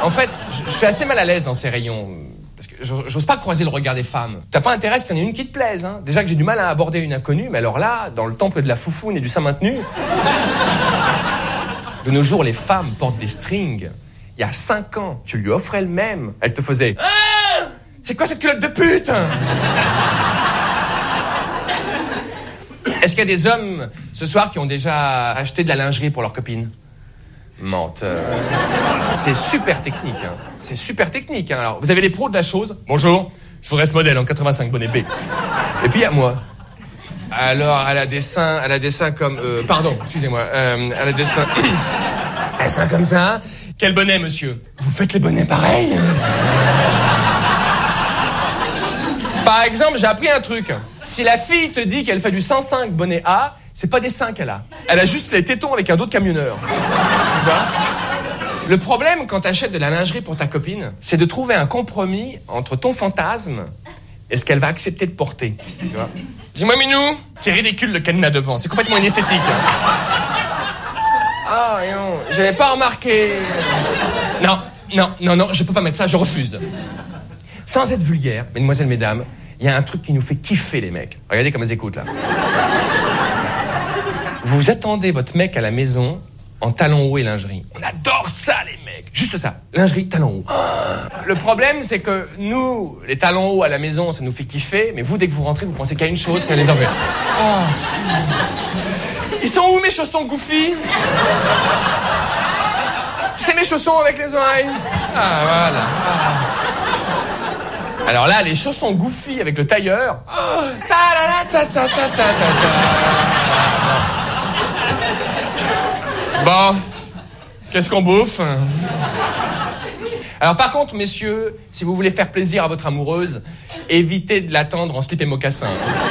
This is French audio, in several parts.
En fait, je suis assez mal à l'aise dans ces rayons. Parce que j'ose pas croiser le regard des femmes. T'as pas intérêt à ce qu'il y en ait une qui te plaise, hein. Déjà que j'ai du mal à aborder une inconnue, mais alors là, dans le temple de la foufoune et du sein maintenu... De nos jours, les femmes portent des strings. Il y a 5 ans, tu lui offrais le même. Elle te faisait... Ah, c'est quoi cette culotte de pute? Est-ce qu'il y a des hommes, ce soir, qui ont déjà acheté de la lingerie pour leur copine? Menteur. C'est super technique, hein. C'est super technique, hein. Alors, vous avez les pros de la chose. Bonjour, je voudrais ce modèle en 85 bonnet B. Et puis, il y a moi. Alors, elle a des seins comme... pardon, excusez-moi. Elle a des seins... Elle a des seins comme ça. Quel bonnet, monsieur? Vous faites les bonnets pareils? Par exemple, j'ai appris un truc. Si la fille te dit qu'elle fait du 105 bonnet A, c'est pas des seins qu'elle a. Elle a juste les tétons avec un dos de camionneur. Tu vois? Le problème quand t'achètes de la lingerie pour ta copine, c'est de trouver un compromis entre ton fantasme et ce qu'elle va accepter de porter. Tu vois? Dis-moi, Minou, c'est ridicule le cadenas devant, c'est complètement inesthétique. Ah, non, j'avais pas remarqué. Non, je peux pas mettre ça, je refuse. Sans être vulgaire, mesdemoiselles, mesdames, il y a un truc qui nous fait kiffer les mecs. Regardez comme elles écoutent, là. Vous attendez votre mec à la maison en talons hauts et lingerie. On adore ça, les mecs. Juste ça, lingerie, talons hauts. Le problème, c'est que nous, les talons hauts à la maison, ça nous fait kiffer, mais vous, dès que vous rentrez, vous pensez qu'il y a une chose, c'est les enlever. Ils sont où mes chaussons Goofy? C'est mes chaussons avec les oreilles. Ah, voilà. Alors là, les chaussons Goofy avec le tailleur. Bon, qu'est-ce qu'on bouffe? Alors par contre, messieurs, si vous voulez faire plaisir à votre amoureuse, évitez de l'attendre en slip et mocassin.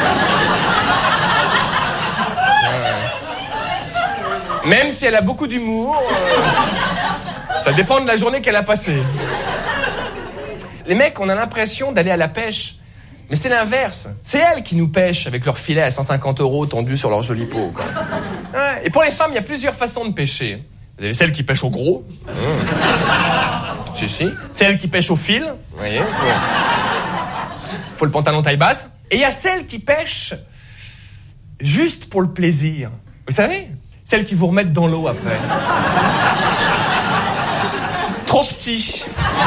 Même si elle a beaucoup d'humour, ça dépend de la journée qu'elle a passée. Les mecs, on a l'impression d'aller à la pêche. Mais c'est l'inverse. C'est elles qui nous pêchent avec leur filet à 150 € tendu sur leur jolie peau, quoi. Ouais. Et pour les femmes, il y a plusieurs façons de pêcher. Vous avez celles qui pêchent au gros. Si. Celles qui pêchent au fil. Vous voyez, faut le pantalon taille basse. Et il y a celles qui pêchent juste pour le plaisir. Vous savez? Celles qui vous remettent dans l'eau après. Trop petit.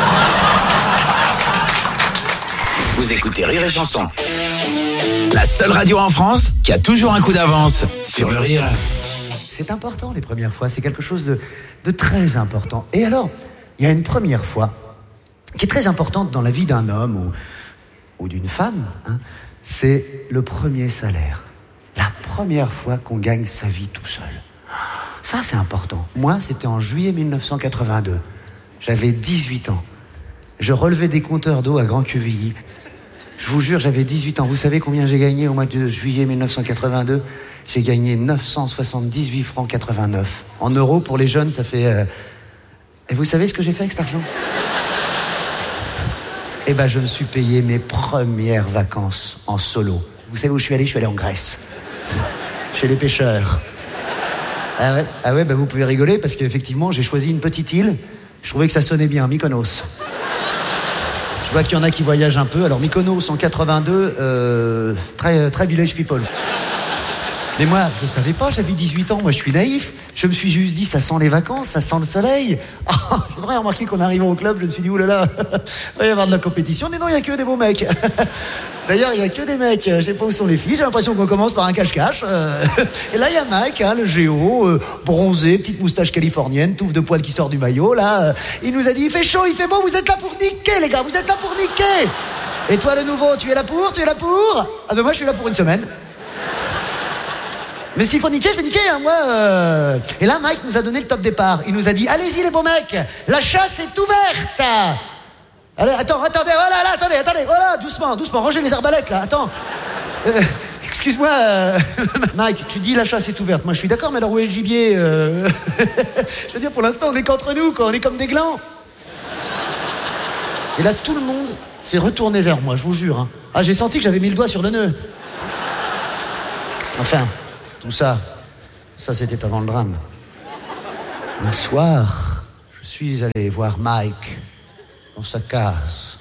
Vous écoutez Rire et Chanson. La seule radio en France qui a toujours un coup d'avance sur le rire. C'est important les premières fois, c'est quelque chose de très important. Et alors, il y a une première fois qui est très importante dans la vie d'un homme ou d'une femme, hein, c'est le premier salaire. La première fois qu'on gagne sa vie tout seul. Ça, c'est important. Moi, c'était en juillet 1982. J'avais 18 ans. Je relevais des compteurs d'eau à Grand-Quevilly. Je vous jure, j'avais 18 ans. Vous savez combien j'ai gagné au mois de juillet 1982 ? J'ai gagné 978 francs 89. En euros, pour les jeunes, ça fait... Et vous savez ce que j'ai fait avec cet argent ? Eh ben, je me suis payé mes premières vacances en solo. Vous savez où je suis allé ? Je suis allé en Grèce. Chez les pêcheurs. Ah ouais, ben vous pouvez rigoler parce qu'effectivement, j'ai choisi une petite île. Je trouvais que ça sonnait bien, Mykonos. Je vois qu'il y en a qui voyagent un peu. Alors Mykonos en 82, très village people. Mais moi, je savais pas, j'avais 18 ans, moi je suis naïf. Je me suis juste dit, ça sent les vacances, ça sent le soleil. Oh, c'est vrai, remarquez qu'en arrivant au club, je me suis dit, oulala, il va y avoir de la compétition. Mais non, il n'y a que des beaux mecs. D'ailleurs, il n'y a que des mecs. Je sais pas où sont les filles, j'ai l'impression qu'on commence par un cache-cache. Et là, il y a Mike, hein, le géo, bronzé, petite moustache californienne, touffe de poils qui sort du maillot, là. Il nous a dit, il fait chaud, il fait beau, vous êtes là pour niquer, les gars, vous êtes là pour niquer. Et toi, le nouveau, tu es là pour ? Ah ben moi, je suis là pour une semaine. Mais s'il faut niquer, je vais niquer, hein, moi. Et là, Mike nous a donné le top départ. Il nous a dit, allez-y les beaux mecs, la chasse est ouverte. Allez, attendez, voilà, doucement, rangez les arbalètes, là, attends. Excuse-moi, Mike, tu dis la chasse est ouverte. Moi, je suis d'accord, mais alors où est le gibier Je veux dire, pour l'instant, on est qu'entre nous, quoi, on est comme des glands. Et là, tout le monde s'est retourné vers moi, je vous jure. Hein. Ah, j'ai senti que j'avais mis le doigt sur le nœud. Enfin... Tout ça, c'était avant le drame. Un soir, je Je suis allé voir Mike dans sa case.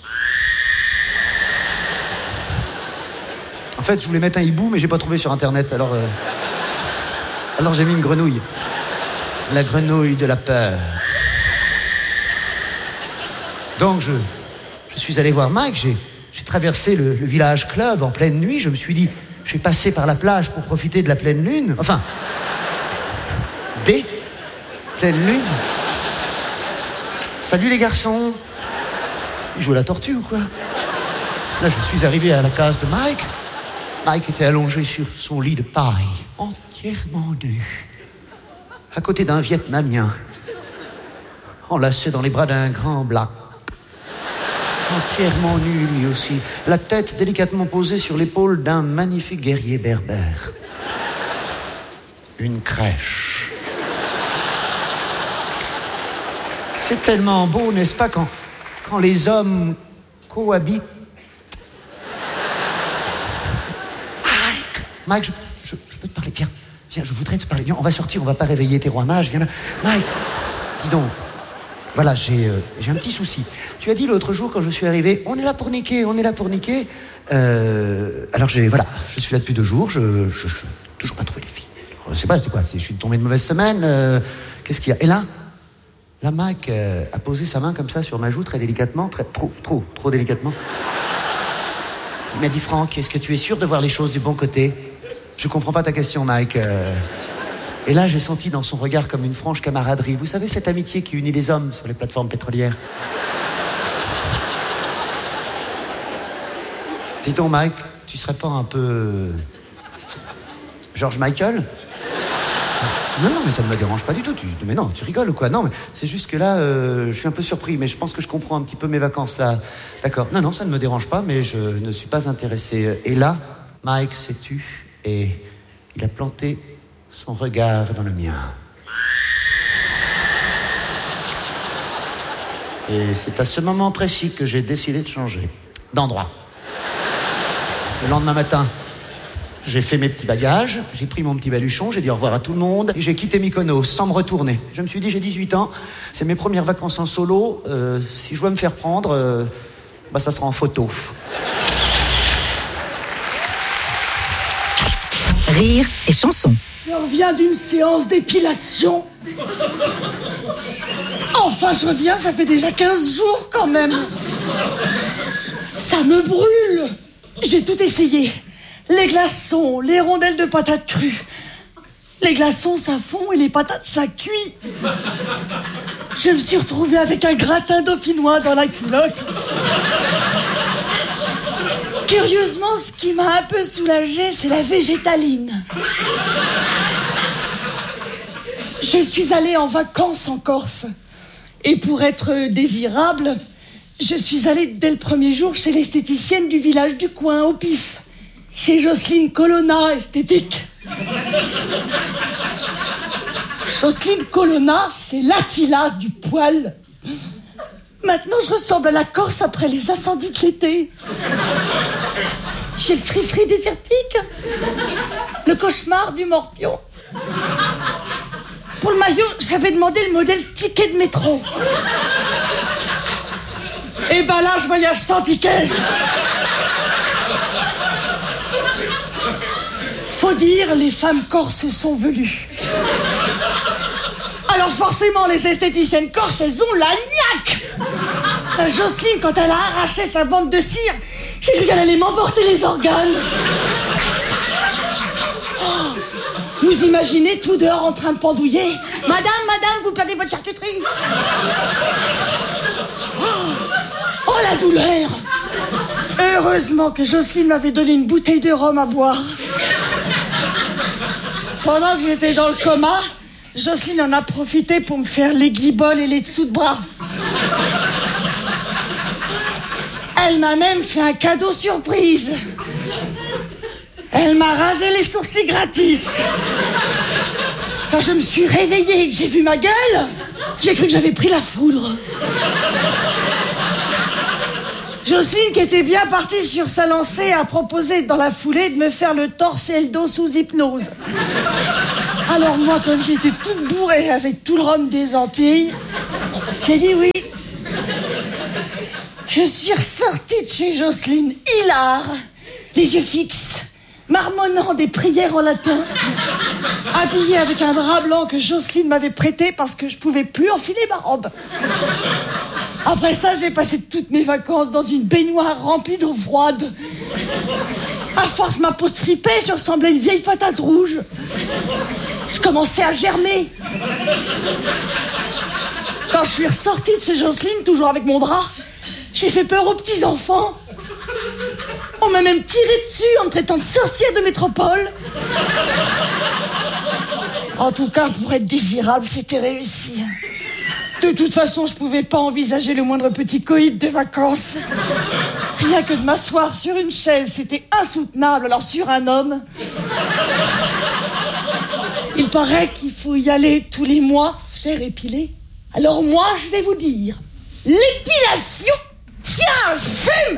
En fait, je voulais mettre un hibou, mais j'ai pas trouvé sur Internet, alors j'ai mis une grenouille. La grenouille de la peur. Donc, je suis allé voir Mike, j'ai traversé le village club en pleine nuit, je me suis dit, je vais passer par la plage pour profiter de la pleine lune, enfin, des pleines lunes. Salut les garçons. Ils jouent à la tortue ou quoi? Là, je suis arrivé à la case de Mike. Mike était allongé sur son lit de paille, entièrement nu, à côté d'un Vietnamien, enlacé dans les bras d'un grand black. Entièrement nu, lui aussi. La tête délicatement posée sur l'épaule d'un magnifique guerrier berbère. Une crèche. C'est tellement beau, n'est-ce pas, quand les hommes cohabitent. Mike, je peux te parler. Viens, je voudrais te parler. Viens, on va sortir, on va pas réveiller tes rois mages. Viens là. Mike, dis donc. Voilà, j'ai un petit souci. Tu as dit l'autre jour quand je suis arrivé, on est là pour niquer. Alors je suis là depuis 2 jours, je toujours pas trouvé les filles. Je sais pas, c'est quoi, je suis tombé de mauvaise semaine, qu'est-ce qu'il y a? Et là, Mike a posé sa main comme ça sur ma joue très délicatement, trop délicatement. Il m'a dit, Franck, est-ce que tu es sûr de voir les choses du bon côté? Je comprends pas ta question, Mike. Et là, j'ai senti dans son regard comme une franche camaraderie. Vous savez, cette amitié qui unit les hommes sur les plateformes pétrolières. Dis donc, Mike, tu serais pas un peu... George Michael? Non, mais ça ne me dérange pas du tout. Mais non, tu rigoles ou quoi? Non, mais c'est juste que là, je suis un peu surpris, mais je pense que je comprends un petit peu mes vacances, là. D'accord. Non, ça ne me dérange pas, mais je ne suis pas intéressé. Et là, Mike s'est tu et il a planté son regard dans le mien. Et c'est à ce moment précis que j'ai décidé de changer d'endroit. Le lendemain matin, j'ai fait mes petits bagages, j'ai pris mon petit baluchon, j'ai dit au revoir à tout le monde, et j'ai quitté Mykonos sans me retourner. Je me suis dit, j'ai 18 ans, c'est mes premières vacances en solo, si je dois me faire prendre, ça sera en photo. Rire et chanson. Je reviens d'une séance d'épilation. Enfin, je reviens, ça fait déjà 15 jours quand même. Ça me brûle. J'ai tout essayé. Les glaçons, les rondelles de patates crues. Les glaçons, ça fond et les patates, ça cuit. Je me suis retrouvée avec un gratin dauphinois dans la culotte. Curieusement, ce qui m'a un peu soulagée, c'est la végétaline. Je suis allée en vacances en Corse. Et pour être désirable, je suis allée dès le premier jour chez l'esthéticienne du village du coin, au pif. Chez Jocelyne Colonna, esthétique. Jocelyne Colonna, c'est l'Attila du poil. Maintenant, je ressemble à la Corse après les incendies de l'été. J'ai le free-free désertique. Le cauchemar du morpion. Pour le maillot, j'avais demandé le modèle ticket de métro. Et là, je voyage sans ticket. Faut dire, les femmes corses sont velues. Alors forcément, les esthéticiennes corses, elles ont la niaque. La Jocelyne, quand elle a arraché sa bande de cire, j'ai cru qu'elle allait m'emporter les organes. Oh, vous imaginez tout dehors en train de pendouiller? Madame, vous perdez votre charcuterie. Oh, la douleur. Heureusement que Jocelyne m'avait donné une bouteille de rhum à boire. Pendant que j'étais dans le coma, Jocelyne en a profité pour me faire les guiboles et les dessous de bras. Elle m'a même fait un cadeau surprise. Elle m'a rasé les sourcils gratis. Quand je me suis réveillée et que j'ai vu ma gueule, j'ai cru que j'avais pris la foudre. Jocelyne, qui était bien partie sur sa lancée, a proposé dans la foulée de me faire le torse et le dos sous hypnose. Alors moi, comme j'étais toute bourrée avec tout le rhum des Antilles, J'ai dit oui. Je suis ressortie de chez Jocelyne, hilar, les yeux fixes, marmonnant des prières en latin, habillée avec un drap blanc que Jocelyne m'avait prêté parce que je pouvais plus enfiler ma robe. Après ça, j'ai passé toutes mes vacances dans une baignoire remplie d'eau froide. À force, ma peau se fripait, je ressemblais à une vieille patate rouge. Je commençais à germer. Quand je suis ressortie de chez Jocelyne, toujours avec mon drap, j'ai fait peur aux petits-enfants. On m'a même tiré dessus en me traitant de sorcière de métropole. En tout cas, pour être désirable, c'était réussi. De toute façon, je pouvais pas envisager le moindre petit coït de vacances. Rien que de m'asseoir sur une chaise, c'était insoutenable. Alors sur un homme, il paraît qu'il faut y aller tous les mois se faire épiler. Alors moi, je vais vous dire, l'épilation, tiens, fume.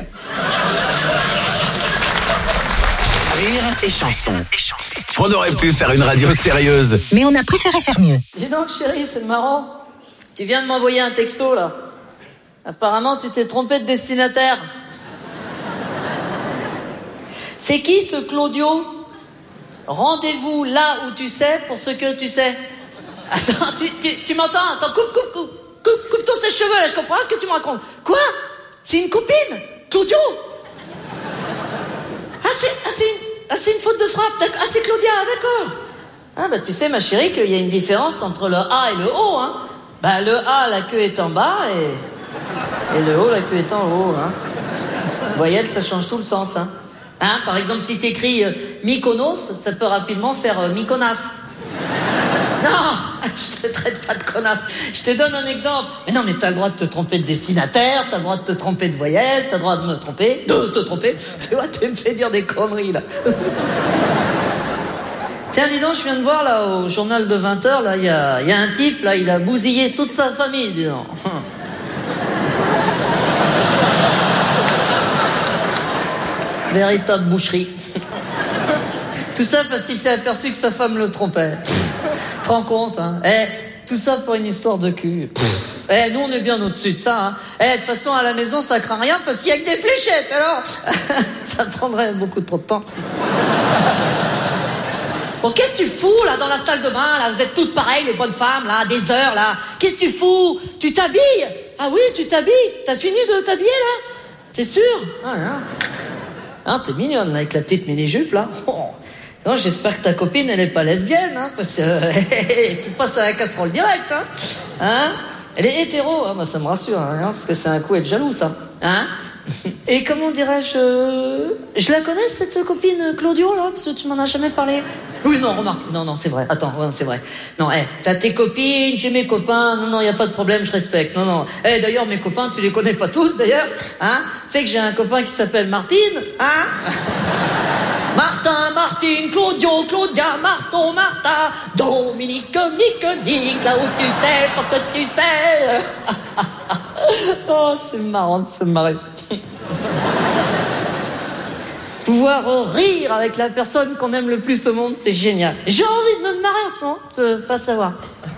Rire et chanson. On aurait pu faire une radio sérieuse. Mais on a préféré faire mieux. Dis donc, chérie, c'est marrant. Tu viens de m'envoyer un texto, là. Apparemment, tu t'es trompé de destinataire. C'est qui, ce Claudio? Rendez-vous là où tu sais pour ce que tu sais. Attends, tu m'entends? Attends, coupe tous ces cheveux, là, je comprends ce que tu me racontes. Quoi? C'est une copine? Claudio? C'est une faute de frappe, d'accord. Ah, c'est Claudia, d'accord. Ah, bah, tu sais, ma chérie, qu'il y a une différence entre le A et le O, hein. Bah, le A, la queue est en bas, et le O, la queue est en haut, hein. Voyelle, ça change tout le sens, hein. Hein, par exemple, si t'écris Mykonos, ça peut rapidement faire Mykonas. Non, je te traite pas de connasse. Je te donne un exemple. Mais non, mais t'as le droit de te tromper de destinataire, t'as le droit de te tromper de voyelle, t'as le droit de te tromper. Tu vois, tu me fais dire des conneries, là. Tiens, dis donc, je viens de voir, là, au journal de 20h, là, il y a un type, là, il a bousillé toute sa famille, dis donc. Véritable boucherie. Tout ça parce qu'il s'est aperçu que sa femme le trompait. Tu te rends compte, hein? Tout ça pour une histoire de cul. Nous, on est bien au-dessus de ça, hein. De toute façon, à la maison, ça craint rien parce qu'il y a que des fléchettes, alors. Ça prendrait beaucoup trop de temps. Bon, qu'est-ce que tu fous, là, dans la salle de bain, là? Vous êtes toutes pareilles, les bonnes femmes, là, des heures, là. Qu'est-ce que tu fous? Tu t'habilles? Ah oui, tu t'habilles? T'as fini de t'habiller, là? T'es sûr? Ah, non. Hein, t'es mignonne, là, avec la petite mini-jupe, là. Oh. Non, j'espère que ta copine, elle est pas lesbienne, hein, parce que tu te passes à la casserole direct, hein. Hein? Elle est hétéro, hein, moi, ça me rassure, hein, parce que c'est un coup être jaloux, ça. Hein? Et comment dirais-je, je la connais, cette copine Claudio, là, parce que tu m'en as jamais parlé. Oui, non, remarque, non, c'est vrai, attends, ouais, c'est vrai. Non, t'as tes copines, j'ai mes copains, non, y a pas de problème, je respecte, non. D'ailleurs, mes copains, tu les connais pas tous, d'ailleurs, hein. Tu sais que j'ai un copain qui s'appelle Martine, hein. Martin, Martine, Claudio, Claudia, Marton, Martha, Dominique, Nick, là où tu sais, parce que tu sais. Oh, c'est marrant de se marrer. Pouvoir rire avec la personne qu'on aime le plus au monde, c'est génial. J'ai envie de me marrer en ce moment, tu peux pas savoir.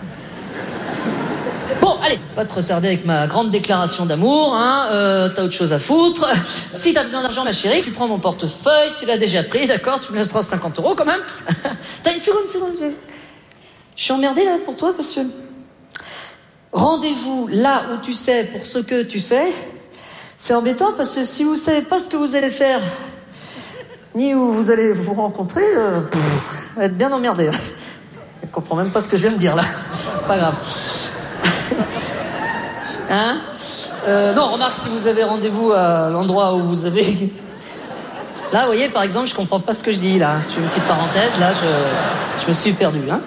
Bon, allez, pas te retarder avec ma grande déclaration d'amour, hein, t'as autre chose à foutre. Si t'as besoin d'argent, ma chérie, tu prends mon portefeuille, tu l'as déjà pris, d'accord, tu me laisseras 50 € quand même. T'as une seconde. Je suis emmerdée là pour toi parce que... Rendez-vous là où tu sais pour ce que tu sais, c'est embêtant parce que si vous savez pas ce que vous allez faire, ni où vous allez vous rencontrer, vous allez être bien emmerdé. Je comprends même pas ce que je viens de dire là. Pas grave. Hein? Non, remarque, si vous avez rendez-vous à l'endroit où vous avez... Là, vous voyez, par exemple, je comprends pas ce que je dis, là. Je fais une petite parenthèse, là, je me suis perdu, hein.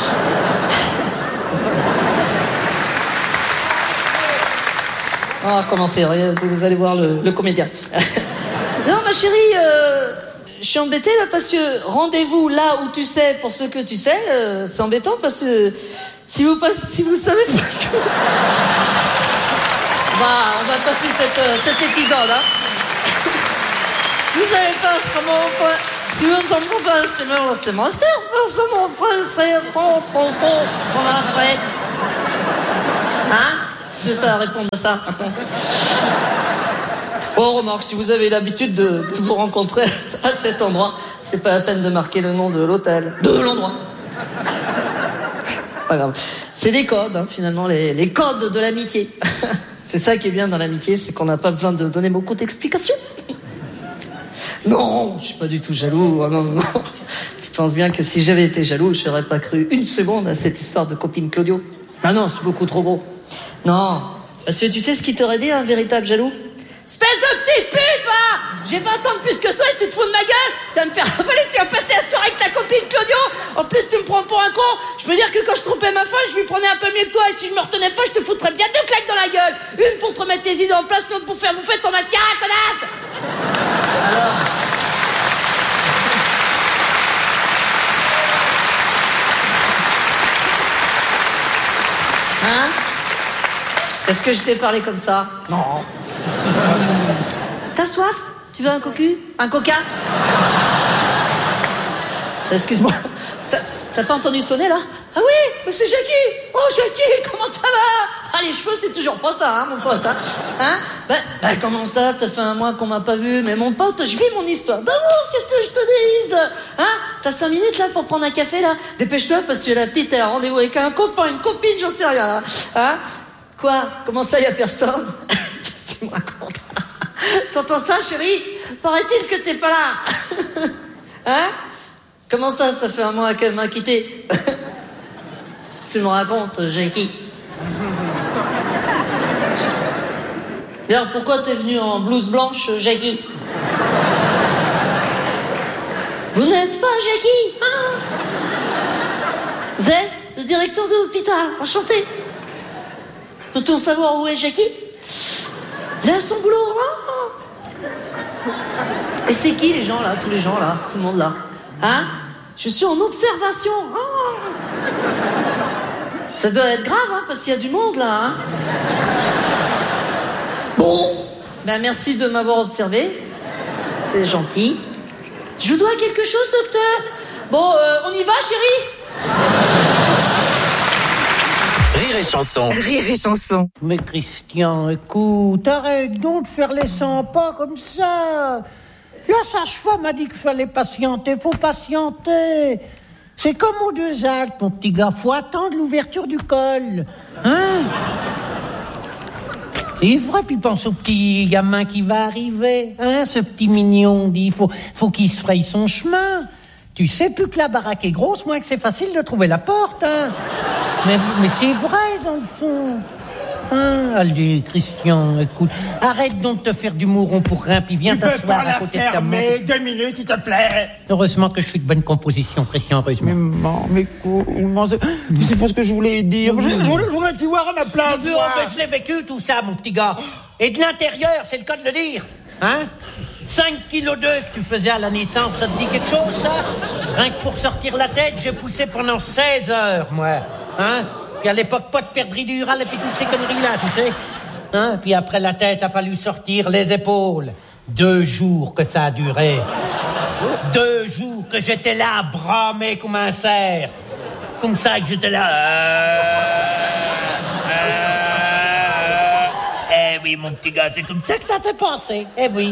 Oh, commencez, vous allez voir le comédien. Non, ma chérie, je suis embêtée, là, parce que rendez-vous là où tu sais pour ce que tu sais, c'est embêtant, parce que si vous savez pas ce que... On va passer cet épisode, hein. Si vous savez pas comment... Si vous savez pas, c'est mon c'est mon frère, c'est mon frère. Hein? Si t'as à répondre à ça. Oh, remarque, si vous avez l'habitude de vous rencontrer à cet endroit, c'est pas la peine de marquer le nom de l'hôtel, de l'endroit. Pas grave. C'est des codes, hein, finalement, les codes de l'amitié. C'est ça qui est bien dans l'amitié, c'est qu'on n'a pas besoin de donner beaucoup d'explications. Non, je suis pas du tout jaloux. Oh, non. Tu penses bien que si j'avais été jaloux, je n'aurais pas cru une seconde à cette histoire de copine Claudio. Ah non, c'est beaucoup trop gros. Non, parce que tu sais ce qui t'aurait dit un véritable jaloux? Espèce de petite pute, va! J'ai 20 ans de plus que toi et tu te fous de ma gueule! Tu vas me faire avaler que tu as passé la soirée avec ta copine Claudio! En plus, tu me prends pour un con! Je peux dire que quand je trompais ma femme, je lui prenais un peu mieux que toi, et si je me retenais pas, je te foutrais bien 2 claques dans la gueule! Une pour te remettre tes idées en place, l'autre pour faire bouffer ton mascara, connasse! Alors... Hein? Est-ce que je t'ai parlé comme ça? Non. T'as soif? Tu veux un cocu? Un coca? Excuse-moi. T'as pas entendu sonner là? Ah oui, mais c'est Jackie! Oh Jackie, comment ça va? Ah les cheveux c'est toujours pas ça, hein mon pote, hein? Ben comment ça? Ça fait un mois qu'on m'a pas vu, mais mon pote, je vis mon histoire d'amour, qu'est-ce que je te dise? Hein? T'as 5 minutes là pour prendre un café là? Dépêche-toi parce que la petite elle a rendez-vous avec un copain, une copine, j'en sais rien là. Hein? Quoi? Comment ça y a personne? Qu'est-ce que tu me racontes? T'entends ça chérie? Paraît-il que t'es pas là. Hein? Comment ça fait un mois qu'elle m'a quitté? Tu me racontes, Jackie. D'ailleurs, pourquoi t'es venu en blouse blanche, Jackie? Vous n'êtes pas Jackie, hein? Vous êtes le directeur de l'hôpital, enchanté. Peut-on savoir où est Jackie? Il a son boulot, hein? Et c'est qui les gens là, tous les gens là, tout le monde là? Hein? Je suis en observation. Oh. Ça doit être grave, hein, parce qu'il y a du monde là. Hein? Bon, ben merci de m'avoir observé. C'est gentil. Je vous dois quelque chose, docteur? Bon, on y va, chérie? Rire et chanson. Rire et chanson. Mais Christian, écoute, arrête donc de faire les 100 pas comme ça. La sage-femme a dit qu'il fallait patienter, faut patienter. C'est comme aux 2 Alpes, mon petit gars, faut attendre l'ouverture du col. Hein? C'est vrai, puis pense au petit gamin qui va arriver, hein, ce petit mignon, dit, faut qu'il se fraye son chemin. Tu sais, plus que la baraque est grosse, moins que c'est facile de trouver la porte, hein. Mais c'est vrai, dans le fond. Hein, allez, Christian, écoute, arrête donc de te faire du mouron pour rien, puis viens t'asseoir à côté de ta maman. 2 minutes, s'il te plaît. Heureusement que je suis de bonne composition, Christian, heureusement. Mais c'est pas ce que je voulais dire. Je voulais t'y voir à ma place. Mais je l'ai vécu, tout ça, mon petit gars. Et de l'intérieur, c'est le cas de le dire. Hein? 5 kg que tu faisais à la naissance, ça te dit quelque chose, ça? Rien que pour sortir la tête, j'ai poussé pendant 16 heures, moi. Hein? Puis à l'époque, pas de perdridurale et puis toutes ces conneries-là, tu sais. Hein? Puis après la tête, a fallu sortir les épaules. 2 jours que ça a duré. 2 jours que j'étais là, bramé comme un cerf. Comme ça que j'étais là. Eh oui, mon petit gars, c'est comme ça que ça s'est passé. Eh oui.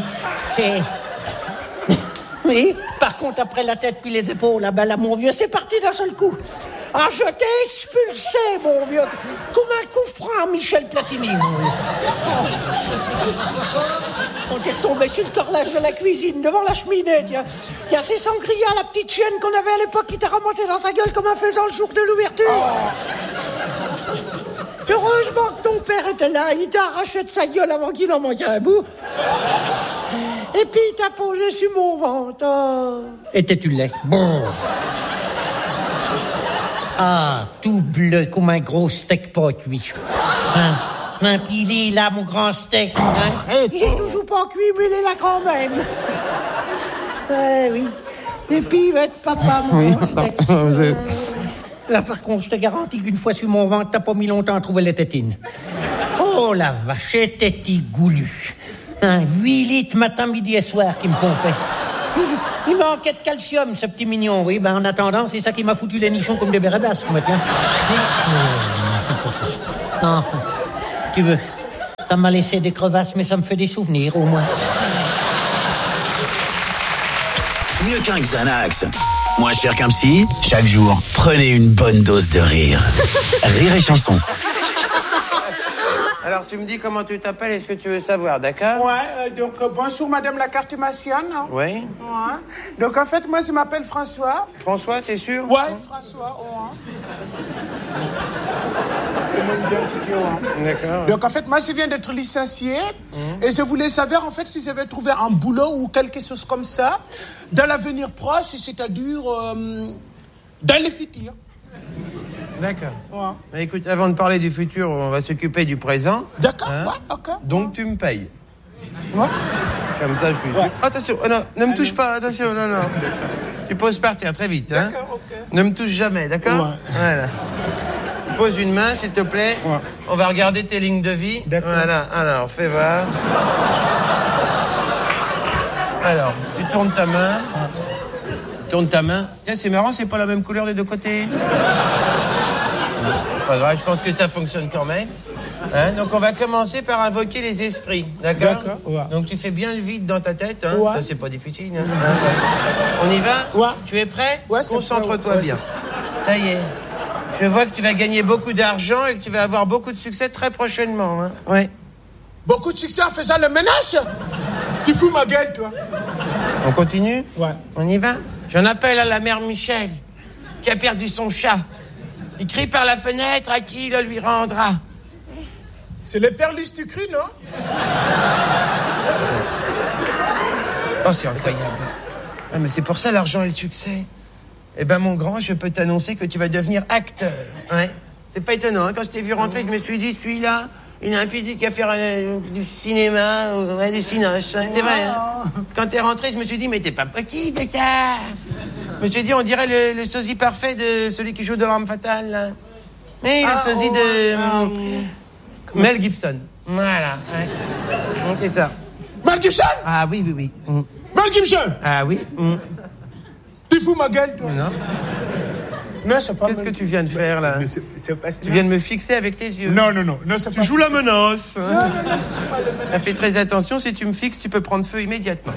Oui, par contre, après la tête puis les épaules, là, mon vieux, c'est parti d'un seul coup. Ah, je t'ai expulsé, mon vieux, comme un coup franc à Michel Platini, mon vieux. On t'est retombé sur le carrelage de la cuisine, devant la cheminée, tiens. Tiens, c'est Sangria, la petite chienne qu'on avait à l'époque, qui t'a ramassé dans sa gueule comme un faisan le jour de l'ouverture. Heureusement que ton père était là, il t'a arraché de sa gueule avant qu'il en manquait un bout. Et puis il t'a posé sur mon ventre. Oh. Étais-tu laid? Bon. Ah, tout bleu comme un gros steak pas cuit. Hein, puis il est là, mon grand steak. Hein? Il est toujours pas cuit, mais il est là quand même. Oui. Et puis il va être papa, mon grand steak. Là, par contre, je te garantis qu'une fois sur mon ventre, t'as pas mis longtemps à trouver les tétines. Oh, la vache, était-il goulu. 8 litres matin, midi et soir qui me pompait. Il manquait de calcium, ce petit mignon, oui. Ben, en attendant, c'est ça qui m'a foutu les nichons comme des bérébasques, moi, tiens. Enfin. Tu veux? Ça m'a laissé des crevasses, mais ça me fait des souvenirs, au moins. Mieux qu'un Xanax. Moins cher qu'un psy, chaque jour, prenez une bonne dose de rire. Rire et chanson. Alors, tu me dis comment tu t'appelles et ce que tu veux savoir, d'accord? Ouais, donc bonjour madame la cartomancienne. Oui. Ouais. Donc en fait, moi je m'appelle François. François, t'es sûr? Ouais, François. Ouais. C'est mon identité, ouais. D'accord. Donc en fait, moi je viens d'être licencié et je voulais savoir en fait si je vais trouver un boulot ou quelque chose comme ça dans l'avenir proche, c'est-à-dire dans le futur. D'accord. Ouais. Bah, écoute, avant de parler du futur, on va s'occuper du présent. D'accord, Hein? ouais, ok. Donc tu me payes. Ouais. Comme ça, je suis... Ouais. Attention, oh non, ne me touche pas, attention, non. Tu poses par terre, très vite, hein. D'accord, ok. Ne me touche jamais, d'accord? Ouais. Voilà. Pose une main, s'il te plaît. Ouais. On va regarder tes lignes de vie. D'accord. Voilà, alors, fais voir. Alors, tu tournes ta main. Tourne ta main. Tiens, c'est marrant, c'est pas la même couleur des deux côtés. Pas grave, je pense que ça fonctionne quand même. Hein, donc on va commencer par invoquer les esprits, d'accord? D'accord, ouais. Donc tu fais bien le vide dans ta tête, hein? Ouais. Ça c'est pas difficile. Hein? On y va? Ouais. Tu es prêt? Ouais, c'est Concentre-toi prêt, ouais. bien. Ça y est. Je vois que tu vas gagner beaucoup d'argent et que tu vas avoir beaucoup de succès très prochainement. Hein? Ouais. Beaucoup de succès en faisant le ménage. Tu fous ma gueule, toi. On continue? Ouais. On y va? J'en appelle à la mère Michel, qui a perdu son chat. Il crie par la fenêtre à qui il le lui rendra. C'est les perlis du cru, non? Oh, c'est incroyable. Ah, mais c'est pour ça l'argent et le succès. Eh ben, mon grand, je peux t'annoncer que tu vas devenir acteur. Ouais. C'est pas étonnant, hein? Quand je t'ai vu rentrer, je me suis dit, celui-là, il a un physique à faire du cinéma, ouais, du cinoche. Hein? C'est vrai, hein? Quand t'es rentré, je me suis dit, mais t'es pas possible, ça. Je me suis dit, on dirait le sosie parfait de celui qui joue de l'Arme Fatale, là. Mais le sosie de... Mel Gibson. Voilà, ouais. Donc, c'est ça. Mel Gibson? Ah oui, oui, oui. Mel Gibson? Ah oui. Tu fous ma gueule, toi? Non. Non, c'est pas... Qu'est-ce que tu viens de faire, là? Mais c'est pas... Tu viens de me fixer avec tes yeux. Non, c'est pas... Tu joues la menace. Non, c'est pas le menace. Fais très attention, si tu me fixes, tu peux prendre feu immédiatement.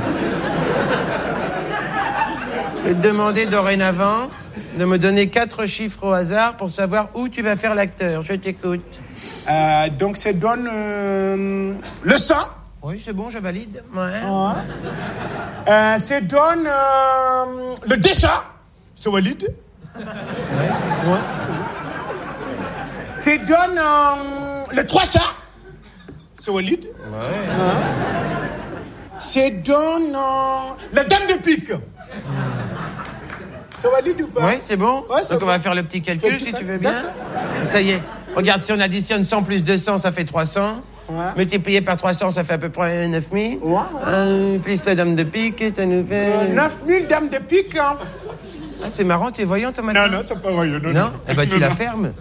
Je vais te demander dorénavant de me donner 4 chiffres au hasard pour savoir où tu vas faire l'acteur. Je t'écoute. Donc, ça donne le 100. Oui, c'est bon, je valide. Ouais. Ça donne le 200. C'est valide. Ouais, c'est bon. Ça donne le 300. C'est valide. Ouais. Ça donne la dame de pique. C'est valide ou pas? Oui, c'est bon. Ouais, donc, on va faire le petit calcul, si tu veux bien. Ça y est. Regarde, si on additionne 100 plus 200, ça fait 300. Ouais. Multiplié par 300, ça fait à peu près 9000. Ouais. Plus la dame de pique, ça nous fait... 9000 dames de pique. Hein. Ah, c'est marrant, tu es voyant, toi, maintenant? Non, c'est pas voyant. Non? Eh ben, tu la fermes.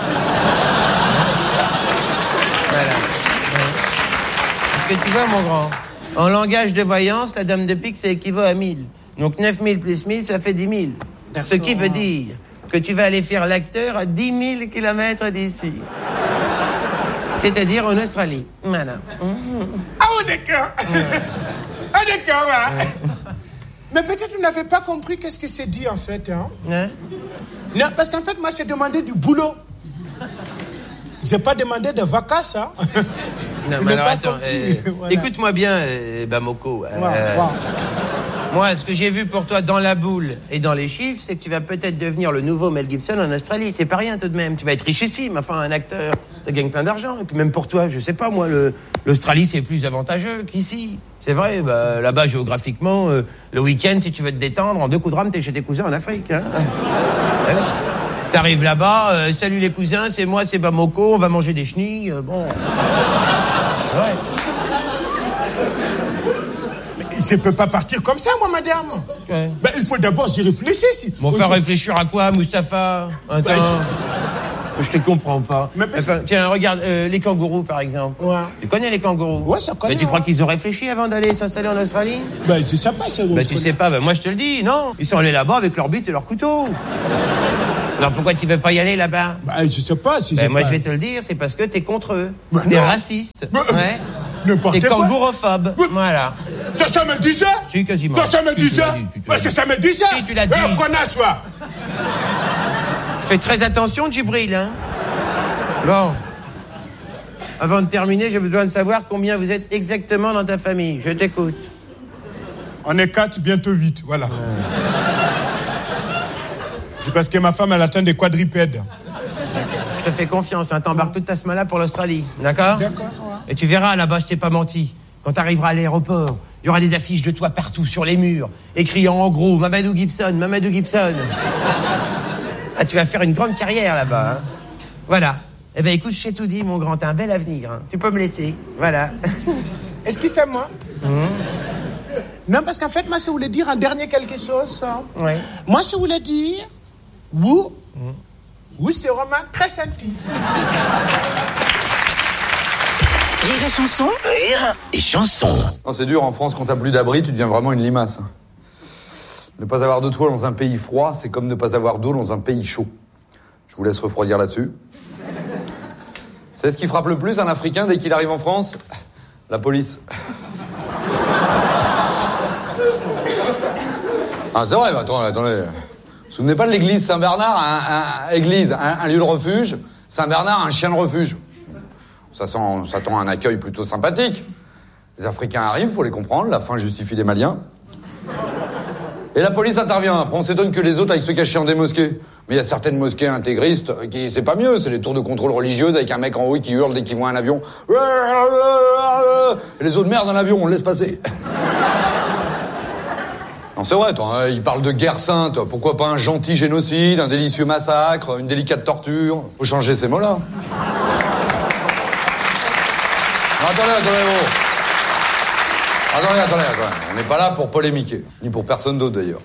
Voilà. Parce que tu vois, mon grand, en langage de voyance, la dame de pique, ça équivaut à 1000. Donc 9000 plus 1000, ça fait 10 000. Ce qui veut dire que tu vas aller faire l'acteur à 10 000 kilomètres d'ici. C'est-à-dire en Australie. Voilà. Ah, d'accord. Ah, d'accord, ouais. Mais peut-être vous n'avez pas compris qu'est-ce que c'est dit, en fait. Hein? Non, parce qu'en fait, moi, j'ai demandé du boulot. J'ai pas demandé de vacances, hein. Non, mais alors, attends. Voilà. Écoute-moi bien, Bamoko. Moi, ce que j'ai vu pour toi dans la boule et dans les chiffres, c'est que tu vas peut-être devenir le nouveau Mel Gibson en Australie. C'est pas rien tout de même. Tu vas être richissime. Enfin, un acteur, ça gagne plein d'argent. Et puis même pour toi, je sais pas, moi, l'Australie, c'est plus avantageux qu'ici. C'est vrai, bah, là-bas, géographiquement, le week-end, si tu veux te détendre, en 2 coups de rame, t'es chez tes cousins en Afrique. Hein. T'arrives là-bas, salut les cousins, c'est moi, c'est Bamoko, on va manger des chenilles. Bon. Ouais. Je ne peux pas partir comme ça, moi, madame. Ouais. Ben, il faut d'abord y réfléchir. Bon, faire réfléchir à quoi, Mustapha? Attends. Je te comprends pas. Enfin, tiens, regarde, les kangourous, par exemple. Ouais. Tu connais les kangourous? Ouais, ça connaît. Mais tu crois qu'ils ont réfléchi avant d'aller s'installer en Australie? Ben, je sais pas, ça. Ben, tu sais pas, ben, moi, je te le dis, non. Ils sont allés là-bas avec leur bite et leur couteau. Alors pourquoi tu veux pas y aller là-bas? Bah, je sais pas si moi, pas... je vais te le dire, c'est parce que t'es contre eux. Bah, t'es non. raciste. Bah, ouais. N'importe T'es quoi. kangourophobe. Bah, Voilà. Ça me dit ça? Si, quasiment. Ça me dit ça? Parce que ça me dit ça? Si, tu l'as dit. Connasse, toi. Fais très attention, Djibril, hein. Bon. Avant de terminer, j'ai besoin de savoir combien vous êtes exactement dans ta famille. Je t'écoute. On est 4, bientôt 8, voilà. C'est parce que ma femme, elle atteint des quadrupèdes. Je te fais confiance, hein. T'embarques toute ta semaine là pour l'Australie, d'accord? D'accord, ouais. Et tu verras, là-bas, je t'ai pas menti. Quand t'arriveras à l'aéroport, il y aura des affiches de toi partout sur les murs, écrits en gros, Mamadou Gibson, Mamadou Gibson. Ah, tu vas faire une grande carrière là-bas, hein. Voilà. Eh ben, écoute, je t'ai tout dit, mon grand, t'as un bel avenir, hein. Tu peux me laisser, voilà. Est-ce que c'est moi? Non, parce qu'en fait, moi, je voulais dire un dernier quelque chose. Hein. Ouais. Moi, je voulais dire... Vous, oui, c'est vraiment très senti. Rire et chanson. Rire et chanson. Non, c'est dur, en France, quand t'as plus d'abri, tu deviens vraiment une limace. Ne pas avoir de toit dans un pays froid, c'est comme ne pas avoir d'eau dans un pays chaud. Je vous laisse refroidir là-dessus. Vous savez ce qui frappe le plus un Africain dès qu'il arrive en France? La police. Ah, c'est vrai, attendez. Vous vous souvenez pas de l'église Saint-Bernard, un lieu de refuge? Saint-Bernard, un chien de refuge. Ça tend à un accueil plutôt sympathique. Les Africains arrivent, faut les comprendre, la faim justifie les Maliens. Et la police intervient. Après, on s'étonne que les autres aillent se cacher en des mosquées. Mais il y a certaines mosquées intégristes qui, c'est pas mieux, c'est les tours de contrôle religieuses avec un mec en haut qui hurle dès qu'il voit un avion. Et les autres, merde, un avion, on le laisse passer. Non, c'est vrai, toi, il parle de guerre sainte. Pourquoi pas un gentil génocide, un délicieux massacre, une délicate torture? Faut changer ces mots-là. Non, attendez, on n'est pas là pour polémiquer. Ni pour personne d'autre, d'ailleurs.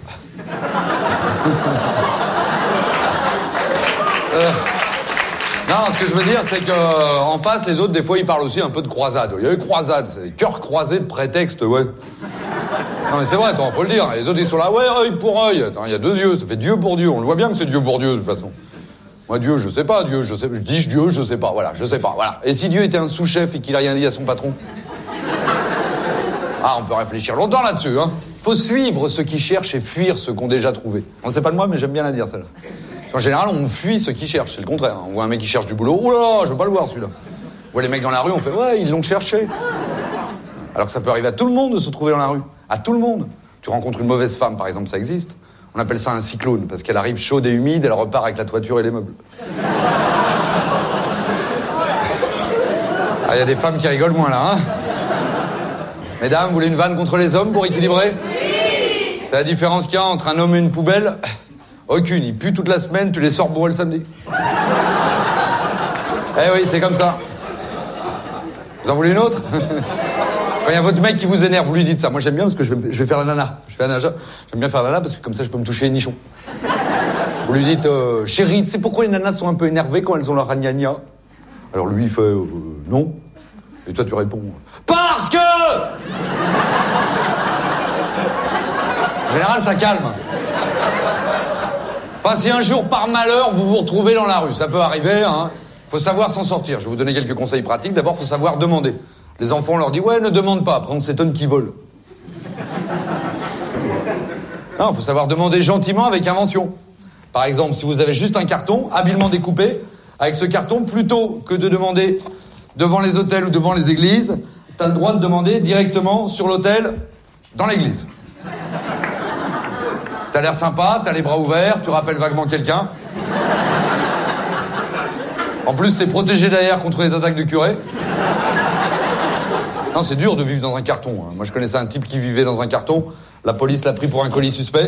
Non, ce que je veux dire, c'est que en face, les autres, des fois, ils parlent aussi un peu de croisade. Il y a eu croisade, c'est cœur croisé de prétexte, ouais. Non, mais c'est vrai, attends, faut le dire. Les autres, ils sont là, ouais, œil pour œil. Attends, il y a deux yeux, ça fait Dieu pour Dieu. On le voit bien que c'est Dieu pour Dieu, de toute façon. Moi, Dieu, je sais pas, Dieu, je sais. Je dis Dieu, je sais pas, voilà, je sais pas, voilà. Et si Dieu était un sous-chef et qu'il a rien dit à son patron? Ah, on peut réfléchir longtemps là-dessus, hein. Il faut suivre ceux qui cherchent et fuir ceux qu'on déjà trouvé. On sait pas de moi, mais j'aime bien la dire, celle-là. En général, on fuit ceux qui cherchent, c'est le contraire. On voit un mec qui cherche du boulot, oh là là, je veux pas le voir, celui-là. On voit les mecs dans la rue, on fait, ouais, ils l'ont cherché. Alors que ça peut arriver à tout le monde de se trouver dans la rue. À tout le monde. Tu rencontres une mauvaise femme, par exemple, ça existe. On appelle ça un cyclone, parce qu'elle arrive chaude et humide, elle repart avec la toiture et les meubles. Ah, il y a des femmes qui rigolent moins, là, hein. Mesdames, vous voulez une vanne contre les hommes pour équilibrer? Oui. C'est la différence qu'il y a entre un homme et une poubelle? Aucune, ils puent toute la semaine, tu les sors bourrés le samedi. Eh oui, c'est comme ça. Vous en voulez une autre? Quand il y a votre mec qui vous énerve, vous lui dites ça. Moi, j'aime bien parce que je vais faire la nana. J'aime bien faire la nana parce que comme ça, je peux me toucher les nichons. Vous lui dites, chérie, tu sais pourquoi les nanas sont un peu énervées quand elles ont leur ragnagna? Alors lui, il fait, non. Et toi, tu réponds, parce que... En général, ça calme. Enfin, si un jour, par malheur, vous vous retrouvez dans la rue, ça peut arriver, hein. Faut savoir s'en sortir. Je vais vous donner quelques conseils pratiques. D'abord, faut savoir demander. Les enfants, on leur dit, ouais, ne demande pas. Après, on s'étonne qu'ils volent. Non, faut savoir demander gentiment avec invention. Par exemple, si vous avez juste un carton, habilement découpé, avec ce carton, plutôt que de demander devant les hôtels ou devant les églises, t'as le droit de demander directement sur l'hôtel, dans l'église. T'as l'air sympa, t'as les bras ouverts, tu rappelles vaguement quelqu'un. En plus, t'es protégé derrière contre les attaques de curé. Non, c'est dur de vivre dans un carton. Moi, je connaissais un type qui vivait dans un carton. La police l'a pris pour un colis suspect.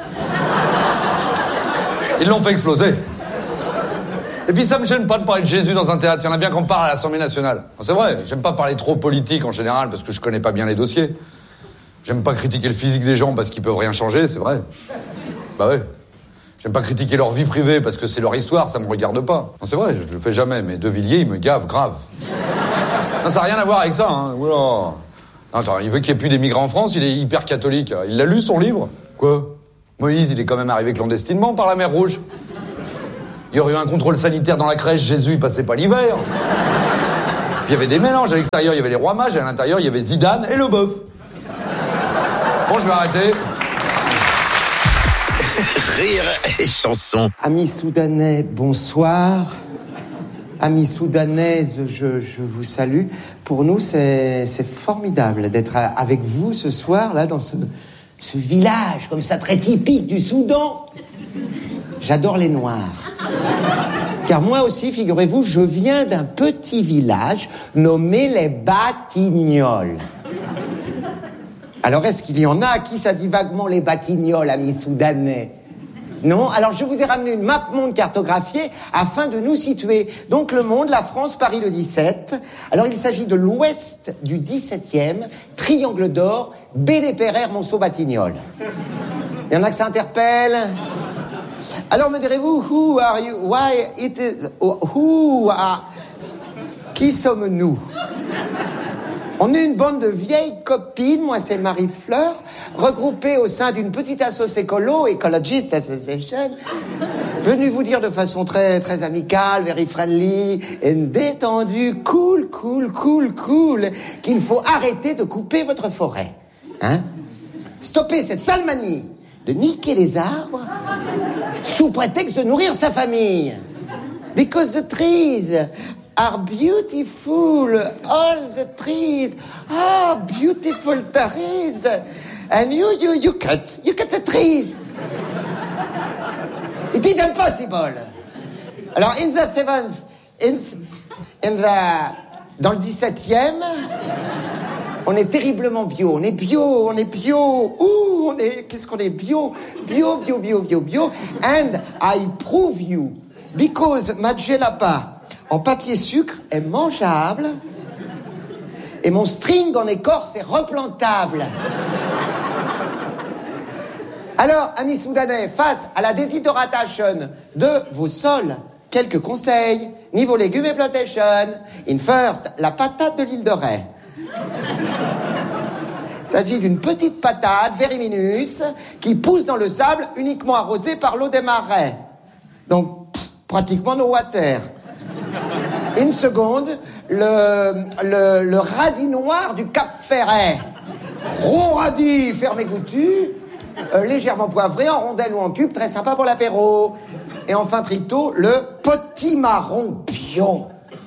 Ils l'ont fait exploser. Et puis, ça me gêne pas de parler de Jésus dans un théâtre. Il y en a bien qu'on parle à l'Assemblée nationale. C'est vrai, j'aime pas parler trop politique en général parce que je connais pas bien les dossiers. J'aime pas critiquer le physique des gens parce qu'ils peuvent rien changer, c'est vrai. Bah ouais. J'aime pas critiquer leur vie privée parce que c'est leur histoire, ça me regarde pas. Non, c'est vrai, je le fais jamais, mais De Villiers, il me gave grave. Non, ça n'a rien à voir avec ça, hein. Oula. Non, attends, il veut qu'il n'y ait plus d'émigrants en France, il est hyper catholique. Il l'a lu, son livre? Quoi? Moïse, il est quand même arrivé clandestinement par la mer Rouge. Il y aurait eu un contrôle sanitaire dans la crèche, Jésus, il passait pas l'hiver. Puis il y avait des mélanges. À l'extérieur, il y avait les rois mages, et à l'intérieur, il y avait Zidane et le bœuf. Bon, je vais arrêter. Rire et chanson. Amis soudanais, bonsoir. Amis soudanaises, je vous salue. Pour nous, c'est formidable d'être avec vous ce soir, là, dans ce village, comme ça, très typique du Soudan. J'adore les Noirs. Car moi aussi, figurez-vous, je viens d'un petit village nommé les Batignolles. Alors, est-ce qu'il y en a à qui ça dit vaguement les Batignolles, amis soudanais? Non? Alors, je vous ai ramené une map monde cartographiée afin de nous situer. Donc, le monde, la France, Paris le 17. Alors, il s'agit de l'ouest du 17e, Triangle d'Or, BD-Pereire, Monceau-Batignolles. Il y en a que ça interpelle? Alors, me direz-vous, who are you? Why it is... Who are... Qui sommes-nous? On est une bande de vieilles copines, moi c'est Marie-Fleur, regroupées au sein d'une petite asso écolo, Ecologist Association, venue vous dire de façon très, très amicale, very friendly, et détendue, cool, qu'il faut arrêter de couper votre forêt. Hein? Stopper cette sale manie de niquer les arbres sous prétexte de nourrir sa famille. Because the trees are beautiful, all the trees are beautiful trees, and you cut the trees. It is impossible. Alors, dans le 17e, on est terriblement bio. On est bio. Ouh, qu'est-ce qu'on est bio. And I prove you, because ma djellaba en papier sucre est mangeable et mon string en écorce est replantable. Alors, amis soudanais, face à la déshydratation de vos sols, quelques conseils. Niveau légumes et plantation. In first, la patate de l'île de Ré. Il s'agit d'une petite patate, veriminus, qui pousse dans le sable uniquement arrosée par l'eau des marais. Donc, pratiquement no water. Une seconde, le radis noir du Cap Ferret. Gros radis, fermé goûtu, légèrement poivré, en rondelles ou en cubes, très sympa pour l'apéro. Et enfin, trito, le potimarron bio.